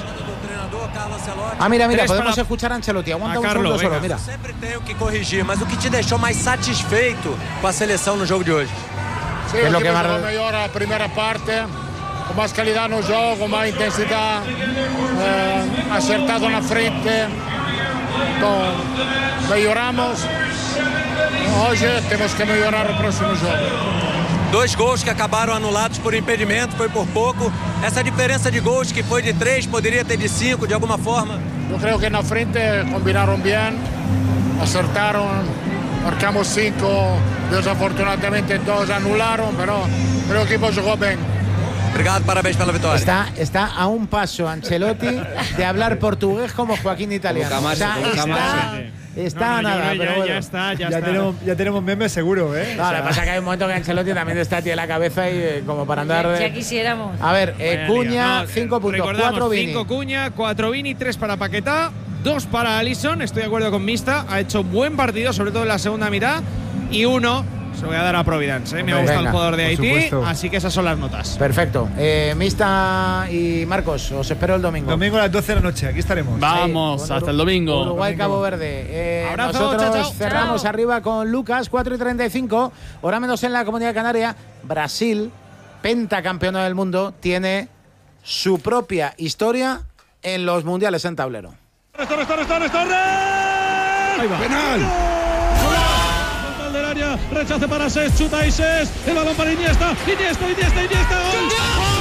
Ah, mira, mira, Tres podemos para- escuchar a Ancelotti. Aguanta a un Carlo, segundo solo, venga. mira. Sempre tenho que corrigir, mas o que te deixou mais satisfeito com a seleção no jogo de hoje? Sì, Quello il che equipo va- giocò meglio la prima parte, con más calidad no gioco, más intensidad, eh, acertado na frente, então melhoramos. Hoje temos que melhorar o próximo jogo. Dois gols que acabaram anulados por impedimento, foi por pouco. Essa diferença de gols que foi de três, poderia ter de cinco de alguma forma. Eu creio que na frente combinaram bem, acertaram, marcamos cinco, desafortunadamente dois anularam, pero creo que o equipo jogou bem. Obrigado, parabéns pela vitória. Está, está a un paso Ancelotti de hablar portugués como Joaquín Italiano. Con Camacho, O sea, con está, Camacho. está No, no, yo nada, creo pero ya, bueno. ya está, ya, Ya, está. tenemos, ya tenemos memes seguro, ¿eh? No, O lo sea, que pasa es que hay un momento que Ancelotti también está tío en la cabeza y eh, como para andar de... Ya quisiéramos. A ver, eh, Vaya Cuña, lío. No, cinco puntos, recordamos, cuatro Vini. cinco Cuña, cuatro Vini, tres para Paquetá, dos para Alisson. Estoy de acuerdo con Mista. Ha hecho buen partido, sobre todo en la segunda mitad. Y uno se lo voy a dar a Providence. ¿eh? Me Hombre, gusta venga, el jugador de por Haití. supuesto. Así que esas son las notas. Perfecto. Eh, Mista y Marcos, os espero el domingo. domingo a las doce de la noche, aquí estaremos. vamos, Con hasta el Uru- domingo. Uruguay, Cabo Verde. Eh, Abrazo, nosotros chao, chao. cerramos Chao. arriba con Lucas, cuatro y treinta y cinco. Hora menos en la Comunidad Canaria. Brasil, pentacampeona del mundo, tiene su propia historia en los mundiales en tablero. Torres, Torres, Torres, Torres. Penal. Frontal del área, rechace para Ses, chuta y Ses, el balón para Iniesta, Iniesta, Iniesta, Iniesta, gol.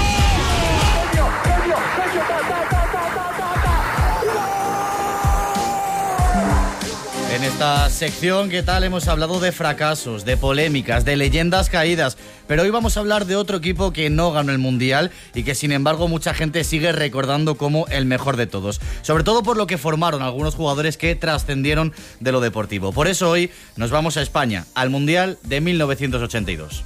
En esta sección, ¿qué tal? Hemos hablado de fracasos, de polémicas, de leyendas caídas, pero hoy vamos a hablar de otro equipo que no ganó el Mundial y que sin embargo mucha gente sigue recordando como el mejor de todos, sobre todo por lo que formaron algunos jugadores que trascendieron de lo deportivo. Por eso hoy nos vamos a España, al Mundial de mil novecientos ochenta y dos.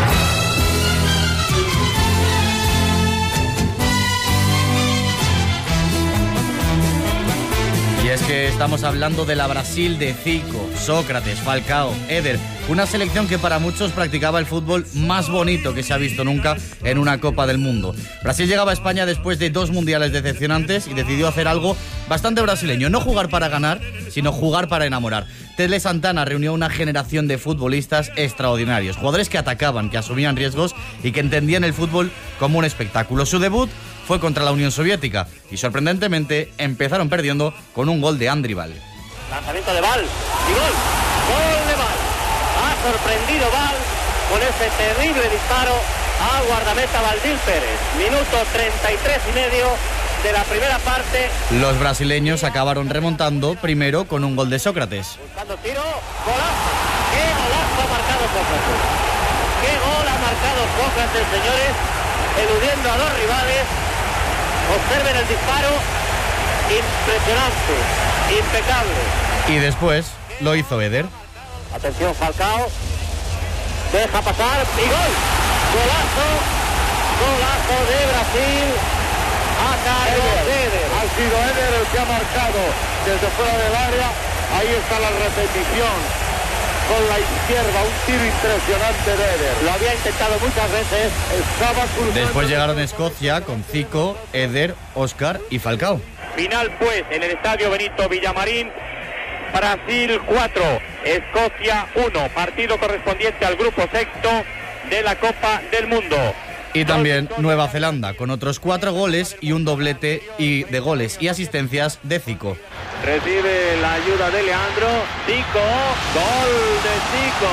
Y es que estamos hablando de la Brasil de Zico, Sócrates, Falcao, Éder, una selección que para muchos practicaba el fútbol más bonito que se ha visto nunca en una Copa del Mundo. Brasil llegaba a España después de dos mundiales decepcionantes y decidió hacer algo bastante brasileño, no jugar para ganar, sino jugar para enamorar. Tele Santana reunió una generación de futbolistas extraordinarios, jugadores que atacaban, que asumían riesgos y que entendían el fútbol como un espectáculo. Su debut fue contra la Unión Soviética y sorprendentemente empezaron perdiendo con un gol de Andrival. Lanzamiento de Val y gol, gol de Val. Ha sorprendido Val con ese terrible disparo a guardameta Valdil Pérez. Minuto treinta y tres y medio de la primera parte. Los brasileños acabaron remontando primero con un gol de Sócrates. Buscando tiro, golazo. ¡Qué golazo ha marcado Sócrates! ¡Qué gol ha marcado Sócrates, señores! Eludiendo a dos rivales. Observen el disparo. Impresionante, impecable. Y después lo hizo Éder. Atención, Falcao. Deja pasar y gol. Golazo. Golazo de Brasil. A cargo de Éder. Ha sido Éder el que ha marcado desde fuera del área. Ahí está la repetición con la izquierda, un tiro impresionante de Eder. Lo había intentado muchas veces, estaba cruzando. Después llegaron Escocia con Zico, Eder, Óscar y Falcao. Final pues en el estadio Benito Villamarín. Brasil cuatro, Escocia uno, partido correspondiente al grupo sexto de la Copa del Mundo. Y también Nueva Zelanda, con otros cuatro goles y un doblete y de goles y asistencias de Zico. Recibe la ayuda de Leandro, Zico, gol de Zico.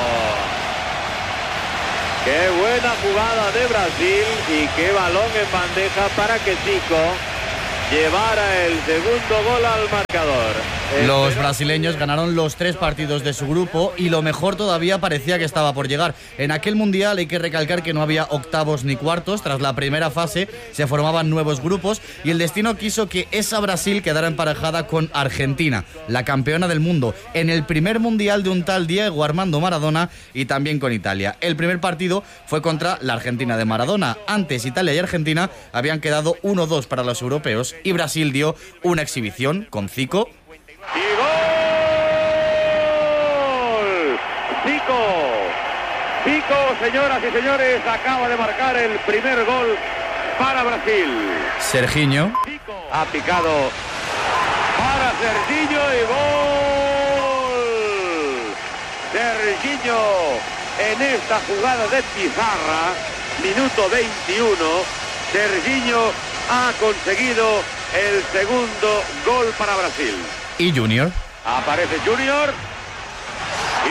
Qué buena jugada de Brasil y qué balón en bandeja para que Zico llevara el segundo gol al marcador. Los brasileños ganaron los tres partidos de su grupo y lo mejor todavía parecía que estaba por llegar. En aquel mundial hay que recalcar que no había octavos ni cuartos. Tras la primera fase se formaban nuevos grupos y el destino quiso que esa Brasil quedara emparejada con Argentina, la campeona del mundo, en el primer mundial de un tal Diego Armando Maradona, y también con Italia. El primer partido fue contra la Argentina de Maradona. Antes Italia y Argentina habían quedado uno dos para los europeos y Brasil dio una exhibición con Zico. ¡Y gol! Zico, Zico, señoras y señores, acaba de marcar el primer gol para Brasil. Serginho ha picado para Serginho y gol. Serginho en esta jugada de pizarra, minuto veintiuno, Serginho ha conseguido el segundo gol para Brasil. Y Junior. Aparece Junior. Y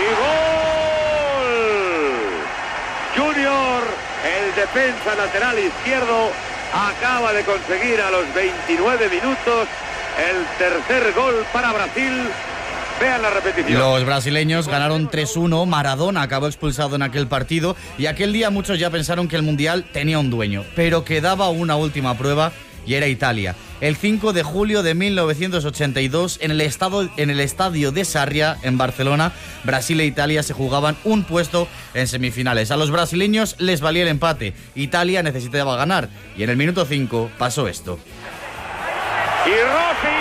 gol. Junior, el defensa lateral izquierdo, acaba de conseguir a los veintinueve minutos el tercer gol para Brasil. Vean la repetición. Los brasileños ganaron tres uno, Maradona acabó expulsado en aquel partido y aquel día muchos ya pensaron que el Mundial tenía un dueño, pero quedaba una última prueba y era Italia. El cinco de julio de mil novecientos ochenta y dos, en el, estado, en el estadio de Sarria, en Barcelona, Brasil e Italia se jugaban un puesto en semifinales. A los brasileños les valía el empate, Italia necesitaba ganar y en el minuto cinco pasó esto. Y Rossi,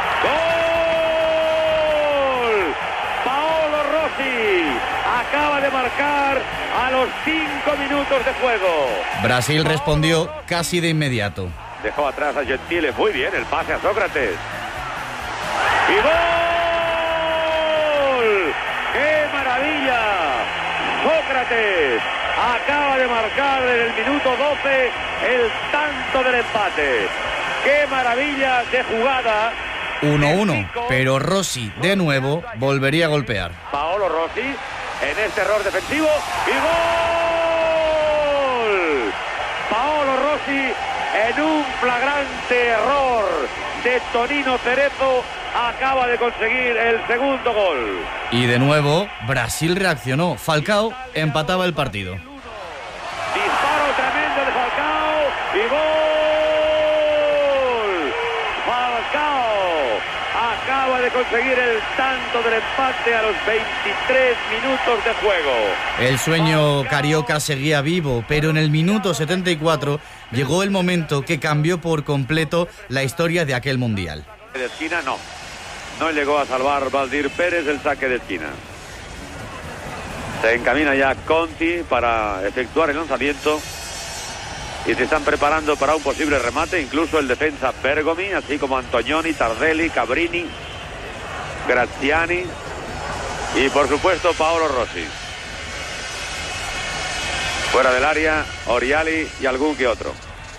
gol. Paolo Rossi acaba de marcar a los cinco minutos de juego. Brasil respondió casi de inmediato. Dejó atrás a Gentile, muy bien, el pase a Sócrates. ¡Y gol! ¡Qué maravilla! Sócrates acaba de marcar en el minuto doce el tanto del empate. ¡Qué maravilla de jugada! uno uno, pero Rossi de nuevo volvería a golpear. Paolo Rossi en este error defensivo y gol. Paolo Rossi en un flagrante error de Tonino Cerezo acaba de conseguir el segundo gol. Y de nuevo Brasil reaccionó. Falcao empataba el partido. Disparo tremendo de Falcao y gol. Falcao acaba de conseguir el tanto del empate a los veintitrés minutos de juego. El sueño carioca seguía vivo, pero en el minuto setenta y cuatro llegó el momento que cambió por completo la historia de aquel mundial. De esquina no, no llegó a salvar Valdir Pérez el saque de esquina. Se encamina ya Conti para efectuar el lanzamiento y se están preparando para un posible remate, incluso el defensa Bergomi, así como Antonioni, Tardelli, Cabrini, Graziani y por supuesto Paolo Rossi. Fuera del área, Oriali y algún que otro.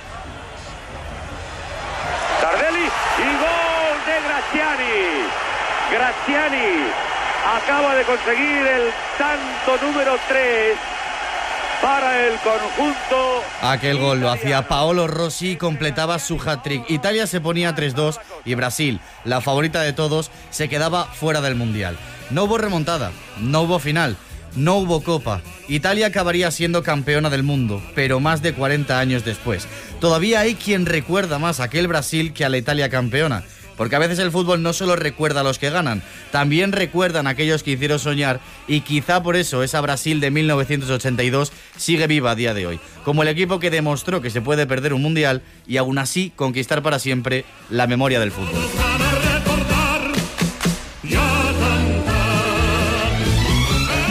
Tardelli y gol de Graziani. Graziani acaba de conseguir el tanto número tres para el conjunto. Aquel gol lo hacía Paolo Rossi y completaba su hat-trick. Italia se ponía tres dos y Brasil, la favorita de todos, se quedaba fuera del Mundial. No hubo remontada, no hubo final, no hubo copa. Italia acabaría siendo campeona del mundo, pero más de cuarenta años después. Todavía hay quien recuerda más a aquel Brasil que a la Italia campeona. Porque a veces el fútbol no solo recuerda a los que ganan, también recuerdan a aquellos que hicieron soñar y quizá por eso esa Brasil de mil novecientos ochenta y dos sigue viva a día de hoy, como el equipo que demostró que se puede perder un mundial y aún así conquistar para siempre la memoria del fútbol.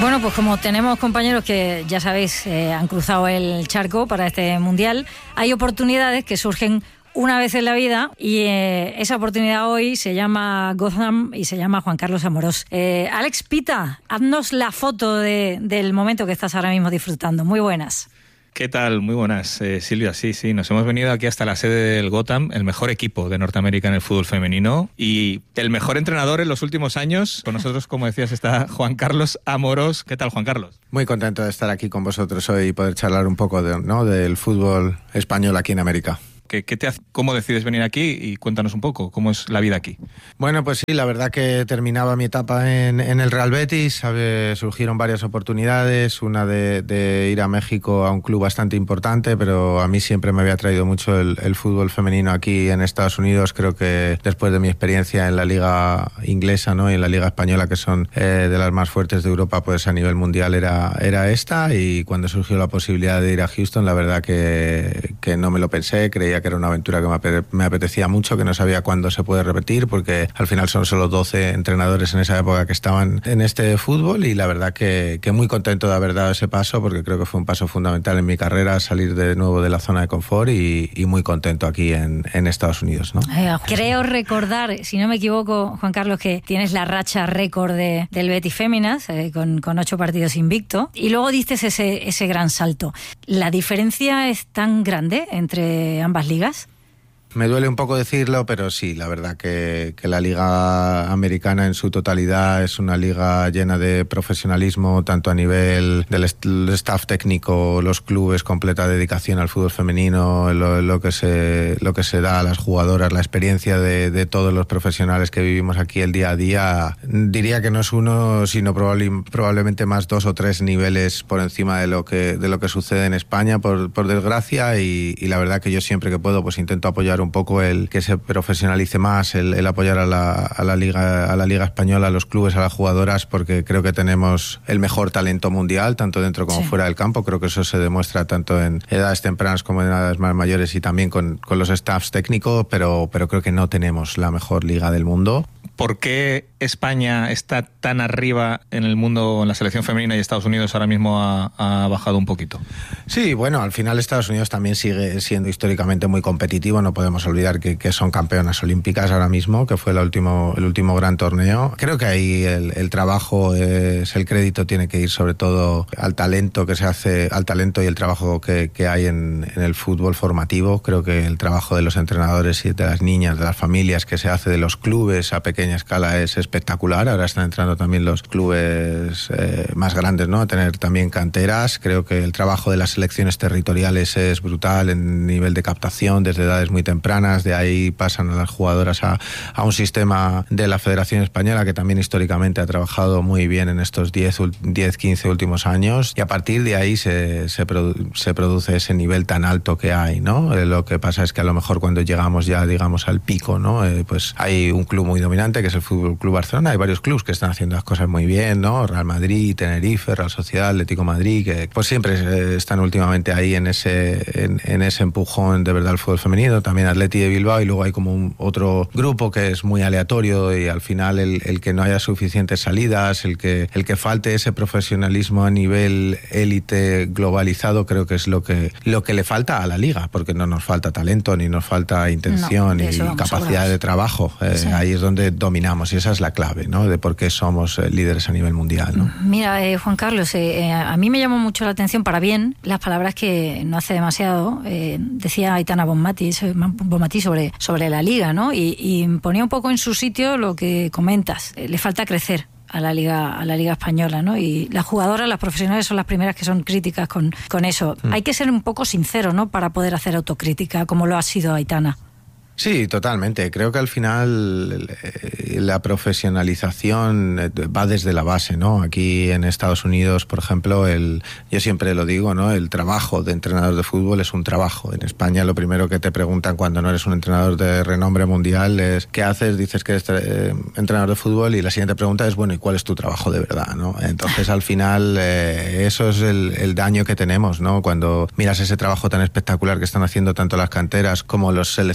Bueno, pues como tenemos compañeros que, ya sabéis, eh, han cruzado el charco para este Mundial, hay oportunidades que surgen una vez en la vida y eh, esa oportunidad hoy se llama Gotham y se llama Juan Carlos Amorós. Eh, Alex Pita, haznos la foto de, del momento que estás ahora mismo disfrutando. Muy buenas. ¿Qué tal? Muy buenas, eh, Silvia. Sí, sí, nos hemos venido aquí hasta la sede del Gotham, el mejor equipo de Norteamérica en el fútbol femenino y el mejor entrenador en los últimos años. Con nosotros, como decías, está Juan Carlos Amorós. ¿Qué tal, Juan Carlos? Muy contento de estar aquí con vosotros hoy y poder charlar un poco de, ¿no? del fútbol español aquí en América. ¿Qué, qué te hace, ¿Cómo decides venir aquí? Y cuéntanos un poco, ¿cómo es la vida aquí? Bueno, pues sí, la verdad que terminaba mi etapa en, en el Real Betis, ¿sabe? Surgieron varias oportunidades, una de, de ir a México a un club bastante importante, pero a mí siempre me había traído mucho el, el fútbol femenino aquí en Estados Unidos. Creo que después de mi experiencia en la liga inglesa, ¿no? y en la liga española, que son eh, de las más fuertes de Europa, pues a nivel mundial era, era esta, y cuando surgió la posibilidad de ir a Houston, la verdad que, que no me lo pensé, creía que era una aventura que me apetecía mucho, que no sabía cuándo se puede repetir, porque al final son solo doce entrenadores en esa época que estaban en este fútbol, y la verdad que, que muy contento de haber dado ese paso, porque creo que fue un paso fundamental en mi carrera, salir de nuevo de la zona de confort, y, y muy contento aquí en, en Estados Unidos, ¿no? Eh, creo recordar, si no me equivoco, Juan Carlos, que tienes la racha récord de, del Betis Féminas, eh, con, con ocho partidos invicto, y luego diste ese, ese gran salto. ¿La diferencia es tan grande entre ambas ligas? Me duele un poco decirlo, pero sí, la verdad que, que la liga americana en su totalidad es una liga llena de profesionalismo, tanto a nivel del staff técnico, los clubes, completa dedicación al fútbol femenino, lo, lo, que, se, lo que se da a las jugadoras, la experiencia de, de todos los profesionales que vivimos aquí el día a día. Diría que no es uno, sino probable, probablemente más dos o tres niveles por encima de lo que, de lo que sucede en España, por, por desgracia, y, y la verdad que yo siempre que puedo pues intento apoyar un poco el que se profesionalice más, el, el apoyar a la, a la liga a la liga española, a los clubes, a las jugadoras, porque creo que tenemos el mejor talento mundial, tanto dentro como sí. fuera del campo. Creo que eso se demuestra tanto en edades tempranas como en edades más mayores, y también con, con los staffs técnicos, pero, pero creo que no tenemos la mejor liga del mundo. ¿Por qué España está tan arriba en el mundo, en la selección femenina, y Estados Unidos ahora mismo ha, ha bajado un poquito? Sí, bueno, al final Estados Unidos también sigue siendo históricamente muy competitivo. No podemos olvidar que, que son campeonas olímpicas ahora mismo, que fue el último, el último gran torneo. Creo que ahí el, el trabajo, es, el crédito tiene que ir sobre todo al talento que se hace, al talento y el trabajo que, que hay en, en el fútbol formativo. Creo que el trabajo de los entrenadores y de las niñas, de las familias, que se hace de los clubes a pequeña escala es espectacular. Ahora están entrando también los clubes eh, más grandes, ¿no? A tener también canteras. Creo que el trabajo de las selecciones territoriales es brutal en nivel de captación desde edades muy tempranas. De ahí pasan a las jugadoras a, a un sistema de la Federación Española que también históricamente ha trabajado muy bien en estos diez, quince últimos años, y a partir de ahí se, se, produ- se produce ese nivel tan alto que hay, ¿no? Eh, lo que pasa es que a lo mejor cuando llegamos ya, digamos, al pico, ¿no? Eh, pues hay un club muy dominante, que es el Fútbol Club Barcelona. Hay varios clubes que están haciendo las cosas muy bien, ¿no? Real Madrid, Tenerife, Real Sociedad, Atlético Madrid, que pues siempre están últimamente ahí en ese en, en ese empujón de verdad al fútbol femenino. También Atleti de Bilbao, y luego hay como un otro grupo que es muy aleatorio, y al final el, el que no haya suficientes salidas, el que el que falte ese profesionalismo a nivel élite globalizado, creo que es lo que lo que le falta a la liga, porque no nos falta talento, ni nos falta intención, no, ni capacidad de trabajo. Eh, sí. Ahí es donde dominamos, y esa es la clave, ¿no? De por qué somos eh, líderes a nivel mundial, ¿no? Mira, eh, Juan Carlos, eh, a mí me llamó mucho la atención, para bien, las palabras que no hace demasiado eh, decía Aitana Bonmatí, Bonmatí sobre, sobre la liga, ¿no? Y, y ponía un poco en su sitio lo que comentas. Eh, le falta crecer a la liga a la liga española, ¿no? Y las jugadoras, las profesionales, son las primeras que son críticas con, con eso. Mm. Hay que ser un poco sincero, ¿no? Para poder hacer autocrítica, como lo ha sido Aitana. Sí, totalmente. Creo que al final la profesionalización va desde la base, ¿no? Aquí en Estados Unidos, por ejemplo, el, yo siempre lo digo, ¿no? El trabajo de entrenador de fútbol es un trabajo. En España lo primero que te preguntan cuando no eres un entrenador de renombre mundial es ¿qué haces? Dices que eres eh, entrenador de fútbol, y la siguiente pregunta es, bueno, ¿y cuál es tu trabajo de verdad, ¿no? Entonces al final eh, eso es el, el daño que tenemos, ¿no? Cuando miras ese trabajo tan espectacular que están haciendo tanto las canteras como las selecciones territoriales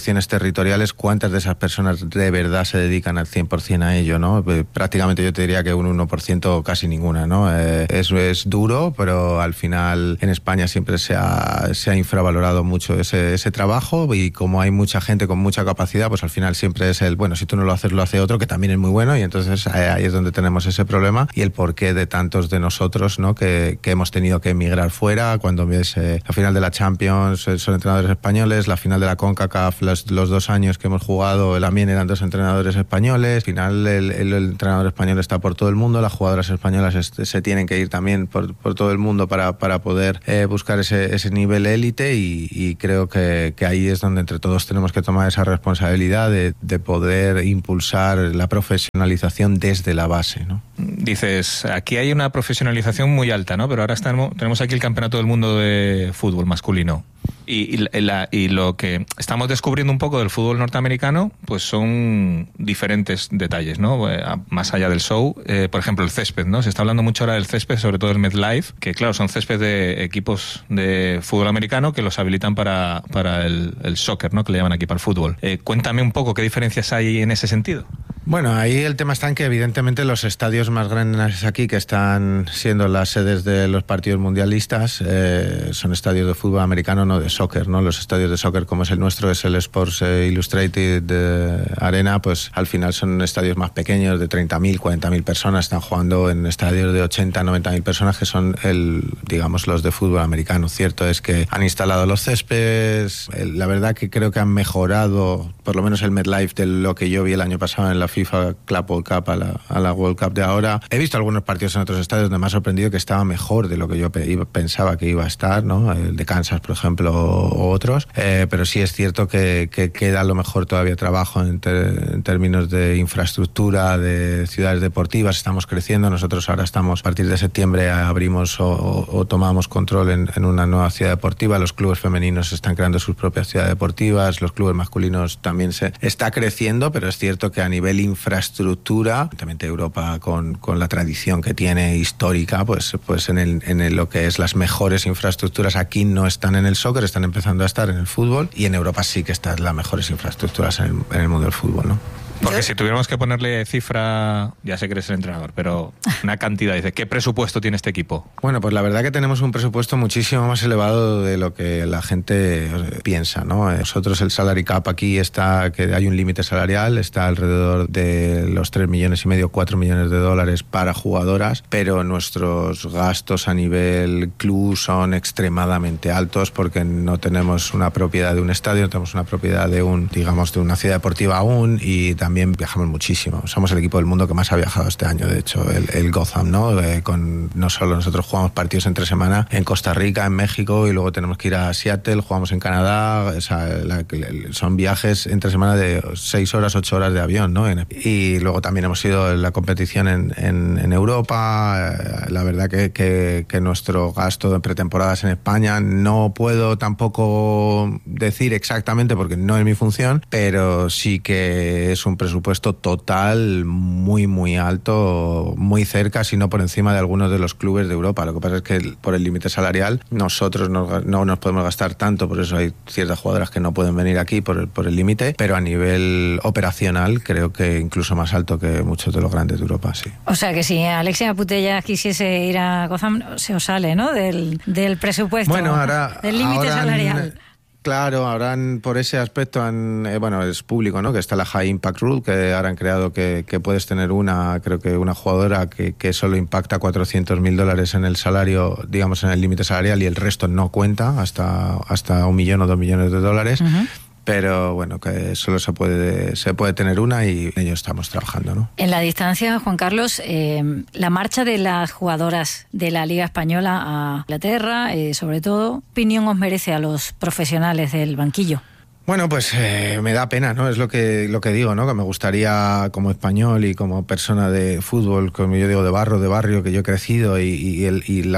territoriales, ¿cuántas de esas personas de verdad se dedican al cien por ciento a ello, ¿no? Prácticamente yo te diría que un uno por ciento casi ninguna, ¿no? Eh, es, es duro, pero al final en España siempre se ha, se ha infravalorado mucho ese, ese trabajo, y como hay mucha gente con mucha capacidad, pues al final siempre es el, bueno, si tú no lo haces, lo hace otro, que también es muy bueno, y entonces ahí es donde tenemos ese problema y el porqué de tantos de nosotros, ¿no? Que, que hemos tenido que emigrar fuera. Cuando ves eh, la final de la Champions, eh, son entrenadores españoles, la final de la CONCACAF, los, los dos años que hemos jugado también eran dos entrenadores españoles. Al final el, el, el entrenador español está por todo el mundo, las jugadoras españolas se, se tienen que ir también por, por todo el mundo para, para poder eh, buscar ese, ese nivel élite, y, y creo que, que ahí es donde entre todos tenemos que tomar esa responsabilidad de, de poder impulsar la profesionalización desde la base, ¿no? Dices, aquí hay una profesionalización muy alta, ¿no? Pero ahora estamos, tenemos aquí el Campeonato del Mundo de Fútbol masculino. Y, y, la, y lo que estamos descubriendo un poco del fútbol norteamericano, pues son diferentes detalles, ¿no? Más allá del show, eh, por ejemplo, el césped, ¿no? Se está hablando mucho ahora del césped, sobre todo el MetLife, que claro, son césped de equipos de fútbol americano que los habilitan para, para el, el soccer, ¿no? Que le llaman aquí para el fútbol. Eh, cuéntame un poco qué diferencias hay en ese sentido. Bueno, ahí el tema está en que evidentemente los estadios más grandes aquí, que están siendo las sedes de los partidos mundialistas, eh, son estadios de fútbol americano, no de soccer, ¿no? Los estadios de soccer, como es el nuestro, es el Sports Illustrated Arena, pues al final son estadios más pequeños, de treinta mil, cuarenta mil personas. Están jugando en estadios de ochenta, noventa mil personas, que son el, digamos, los de fútbol americano. Cierto es que han instalado los céspedes, la verdad que creo que han mejorado, por lo menos el MetLife, de lo que yo vi el año pasado en la FIFA Club World Cup a la, a la World Cup de ahora. He visto algunos partidos en otros estadios donde me ha sorprendido que estaba mejor de lo que yo pe- pensaba que iba a estar, ¿no? El de Kansas, por ejemplo, o otros, eh, pero sí es cierto que, que queda a lo mejor todavía trabajo en, ter- en términos de infraestructura, de ciudades deportivas. Estamos creciendo, nosotros ahora estamos, a partir de septiembre abrimos o, o, o tomamos control en, en una nueva ciudad deportiva. Los clubes femeninos están creando sus propias ciudades deportivas, los clubes masculinos también se está creciendo, pero es cierto que a nivel infraestructura, evidentemente Europa con, con la tradición que tiene histórica, pues, pues en, el, en el, lo que es las mejores infraestructuras aquí no están en el soccer, están empezando a estar en el fútbol, y en Europa sí que están las mejores infraestructuras en el, en el mundo del fútbol, ¿no? Porque si tuviéramos que ponerle cifra, ya sé que eres el entrenador, pero una cantidad, dice, ¿qué presupuesto tiene este equipo? Bueno, pues la verdad que tenemos un presupuesto muchísimo más elevado de lo que la gente piensa, ¿no? Nosotros el salary cap aquí está, que hay un límite salarial, está alrededor de los tres millones y medio, cuatro millones de dólares para jugadoras, pero nuestros gastos a nivel club son extremadamente altos porque no tenemos una propiedad de un estadio, no tenemos una propiedad de un, digamos, de una ciudad deportiva aún, y también También viajamos muchísimo. Somos el equipo del mundo que más ha viajado este año, de hecho, el, el Gotham, ¿no? Eh, con, no solo nosotros jugamos partidos entre semana en Costa Rica, en México, y luego tenemos que ir a Seattle, jugamos en Canadá, o sea, la, son viajes entre semana de seis horas, ocho horas de avión, ¿no? Y luego también hemos ido en la competición en, en, en Europa. La verdad que, que, que nuestro gasto de pretemporadas en España no puedo tampoco decir exactamente porque no es mi función, pero sí que es un presupuesto total muy muy alto, muy cerca, si no por encima de algunos de los clubes de Europa. Lo que pasa es que por el límite salarial nosotros no, no nos podemos gastar tanto, por eso hay ciertas jugadoras que no pueden venir aquí por el, por el límite, pero a nivel operacional creo que incluso más alto que muchos de los grandes de Europa, sí. O sea que si Alexia Putellas quisiese ir a Gotham, se os sale, ¿no? Del, del presupuesto, bueno, ahora, del límite ahora salarial. Claro, ahora han, por ese aspecto, han, eh, bueno, es público, ¿no? Que está la High Impact Rule, que ahora han creado que, que puedes tener una, creo que una jugadora que, que solo impacta cuatrocientos mil dólares en el salario, digamos, en el límite salarial, y el resto no cuenta, hasta, hasta un millón o dos millones de dólares. Uh-huh. Pero bueno, que solo se puede se puede tener una, y en ello estamos trabajando, ¿no? En la distancia, Juan Carlos, eh, la marcha de las jugadoras de la Liga Española a Inglaterra, eh, sobre todo, ¿qué opinión os merece a los profesionales del banquillo? Bueno, pues eh, me da pena, ¿no? Es lo que lo que digo, ¿no? Que me gustaría, como español y como persona de fútbol, como yo digo, de barro, de barrio, que yo he crecido, y, y, el, y la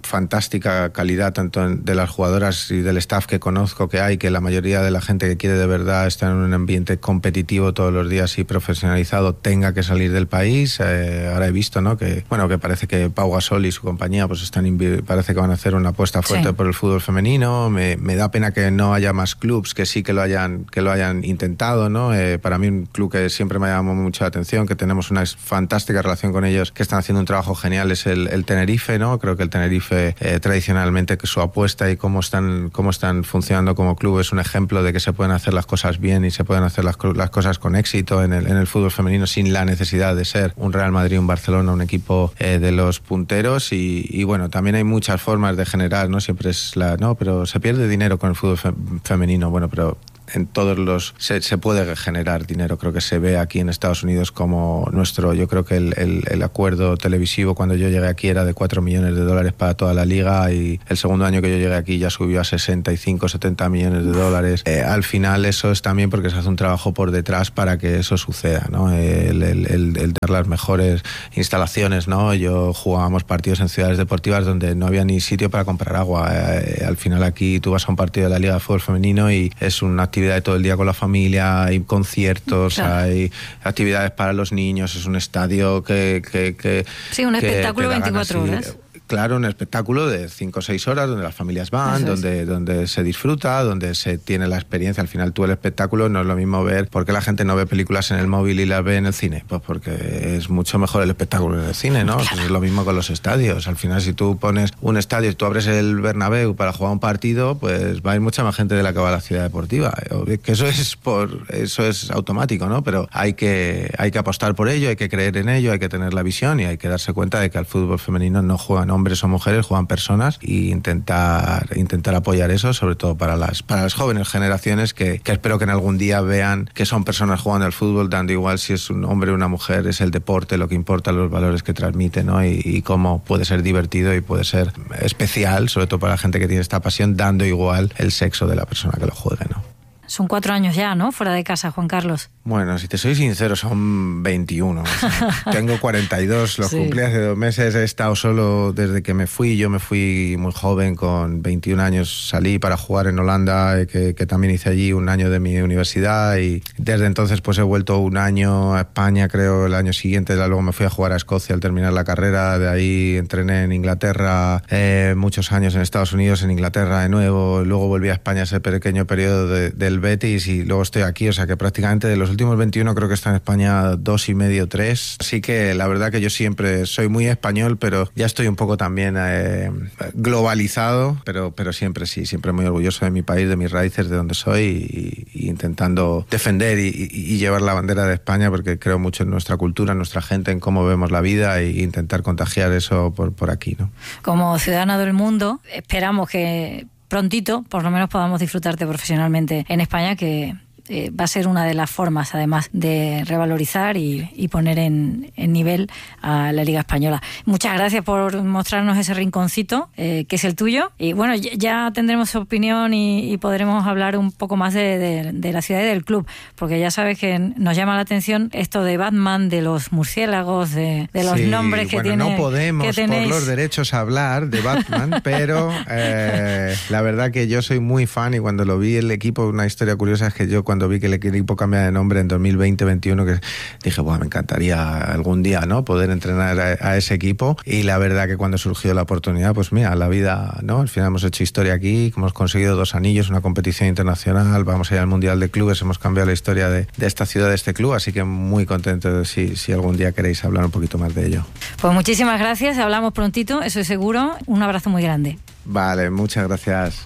fantástica calidad tanto en, de las jugadoras y del staff que conozco que hay, que la mayoría de la gente que quiere de verdad estar en un ambiente competitivo todos los días y profesionalizado tenga que salir del país. Eh, ahora he visto, ¿no?, que bueno, que parece que Pau Gasol y su compañía pues están parece que van a hacer una apuesta fuerte sí. por el fútbol femenino. Me, me da pena que no haya más clubs que sí que lo hayan que lo hayan intentado, ¿no? Eh, para mí un club que siempre me ha llamado mucho la atención, que tenemos una fantástica relación con ellos, que están haciendo un trabajo genial, es el, el Tenerife, ¿no? Creo que el Tenerife eh, tradicionalmente que su apuesta y cómo están cómo están funcionando como club es un ejemplo de que se pueden hacer las cosas bien y se pueden hacer las, las cosas con éxito en el, en el fútbol femenino sin la necesidad de ser un Real Madrid, un Barcelona, un equipo eh, de los punteros y, y bueno, también hay muchas formas de generar, ¿no? Siempre es la, no, pero se pierde dinero con el fútbol fe, femenino, bueno, pero en todos los se, se puede generar dinero. Creo que se ve aquí en Estados Unidos como nuestro, yo creo que el, el, el acuerdo televisivo cuando yo llegué aquí era de cuatro millones de dólares para toda la liga y el segundo año que yo llegué aquí ya subió a sesenta y cinco, setenta millones de dólares. Eh, al final eso es también porque se hace un trabajo por detrás para que eso suceda, ¿no? El, el, el, el dar las mejores instalaciones, ¿no? Yo jugábamos partidos en ciudades deportivas donde no había ni sitio para comprar agua. Eh, al final aquí tú vas a un partido de la Liga de Fútbol Femenino y es una actividad de todo el día con la familia, hay conciertos, claro. hay actividades para los niños, es un estadio que... que, que sí, un que espectáculo veinticuatro horas. Claro, un espectáculo de cinco o seis horas donde las familias van, donde, donde se disfruta, donde se tiene la experiencia. Al final tú el espectáculo no es lo mismo ver. ¿Por qué la gente no ve películas en el móvil y las ve en el cine? Pues porque es mucho mejor el espectáculo en el cine, ¿no? Claro. Pues es lo mismo con los estadios. Al final si tú pones un estadio y tú abres el Bernabéu para jugar un partido, pues va a ir mucha más gente de la que va a la ciudad deportiva. Que eso es por eso es automático, ¿no? Pero hay que, hay que apostar por ello, hay que creer en ello, hay que tener la visión y hay que darse cuenta de que al fútbol femenino no juegan hombres o mujeres, juegan personas y intentar intentar apoyar eso, sobre todo para las para las jóvenes generaciones que, que espero que en algún día vean que son personas jugando al fútbol, dando igual si es un hombre o una mujer, es el deporte lo que importa, los valores que transmite, ¿no? Y, y cómo puede ser divertido y puede ser especial, sobre todo para la gente que tiene esta pasión, dando igual el sexo de la persona que lo juegue, ¿no? Son cuatro años ya, ¿no? Fuera de casa, Juan Carlos. Bueno, si te soy sincero, son veintiuno. O sea, tengo cuarenta y dos, los sí. cumplí hace dos meses, he estado solo desde que me fui. Yo me fui muy joven, con veintiún años salí para jugar en Holanda, que, que también hice allí un año de mi universidad y desde entonces pues he vuelto un año a España, creo, el año siguiente. Luego me fui a jugar a Escocia al terminar la carrera, de ahí entrené en Inglaterra, eh, muchos años en Estados Unidos, en Inglaterra de nuevo, luego volví a España ese pequeño periodo de, del Betis y luego estoy aquí, o sea que prácticamente de los últimos veintiuno creo que está en España dos y medio, tres. Así que la verdad que yo siempre soy muy español, pero ya estoy un poco también eh, globalizado, pero, pero siempre sí, siempre muy orgulloso de mi país, de mis raíces, de donde soy y, y intentando defender y, y, y llevar la bandera de España porque creo mucho en nuestra cultura, en nuestra gente, en cómo vemos la vida e intentar contagiar eso por, por aquí, ¿no? Como ciudadana del mundo, esperamos que prontito, por lo menos, podamos disfrutarte profesionalmente en España, que eh, va a ser una de las formas, además, de revalorizar y, y poner en, en nivel a la Liga Española. Muchas gracias por mostrarnos ese rinconcito, eh, que es el tuyo. Y bueno, ya, ya tendremos su opinión y, y podremos hablar un poco más de, de, de la ciudad y del club, porque ya sabes que nos llama la atención esto de Batman, de los murciélagos, de, de los sí, nombres que bueno, tiene. No podemos, por los derechos, hablar de Batman, pero eh, la verdad que yo soy muy fan y cuando lo vi el equipo, una historia curiosa es que yo cuando vi que el equipo cambia de nombre en dos mil veinte veintiuno, que dije, bueno, me encantaría algún día, ¿no?, poder entrenar a, a ese equipo, y la verdad que cuando surgió la oportunidad, pues mira, la vida, ¿no? Al final hemos hecho historia aquí, hemos conseguido dos anillos, una competición internacional, vamos a ir al Mundial de Clubes, hemos cambiado la historia de, de esta ciudad, de este club, así que muy contento de si, si algún día queréis hablar un poquito más de ello. Pues muchísimas gracias, hablamos prontito, eso es seguro, un abrazo muy grande. Vale, muchas gracias.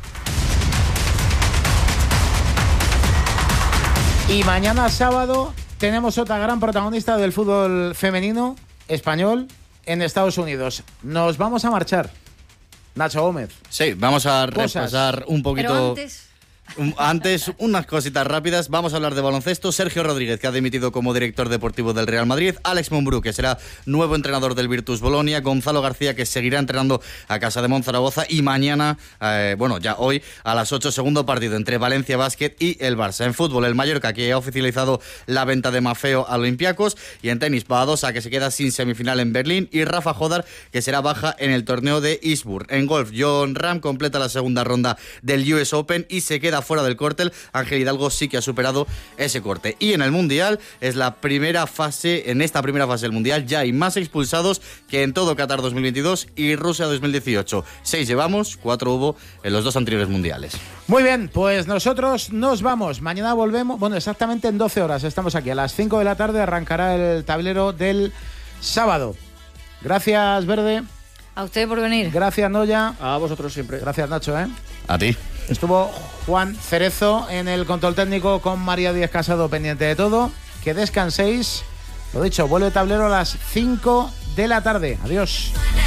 Y mañana sábado tenemos otra gran protagonista del fútbol femenino español en Estados Unidos. Nos vamos a marchar. Nacho Gómez. Sí, vamos a Cosas. repasar un poquito. Pero antes... Antes, unas cositas rápidas. Vamos a hablar de baloncesto. Sergio Rodríguez, que ha dimitido como director deportivo del Real Madrid. Alex Mumbrú, que será nuevo entrenador del Virtus Bolonia. Gonzalo García, que seguirá entrenando a Casa de Monzaragoza. Y mañana, eh, bueno, ya hoy, a las ocho, segundo partido entre Valencia Basket y el Barça. En fútbol, el Mallorca, que ha oficializado la venta de Maffeo a Olympiacos. Y en tenis, Badosa, que se queda sin semifinal en Berlín. Y Rafa Jodar, que será baja en el torneo de Eastbourne. En golf, John Ram completa la segunda ronda del U S Open y se queda fuera del córtel. Ángel Hidalgo sí que ha superado ese corte. Y en el Mundial, es la primera fase, en esta primera fase del Mundial ya hay más expulsados que en todo Qatar dos mil veintidós y Rusia dos mil dieciocho. Seis llevamos, cuatro hubo en los dos anteriores mundiales. Muy bien, pues nosotros nos vamos. Mañana volvemos, bueno, exactamente en doce horas estamos aquí. A las cinco de la tarde arrancará el tablero del sábado. Gracias, Verde. A usted por venir. Gracias, Noya. A vosotros siempre. Gracias, Nacho, ¿eh? A ti. Estuvo Juan Cerezo en el control técnico con María Díaz Casado pendiente de todo. Que descanséis. Lo dicho, vuelve tablero a las cinco de la tarde. Adiós.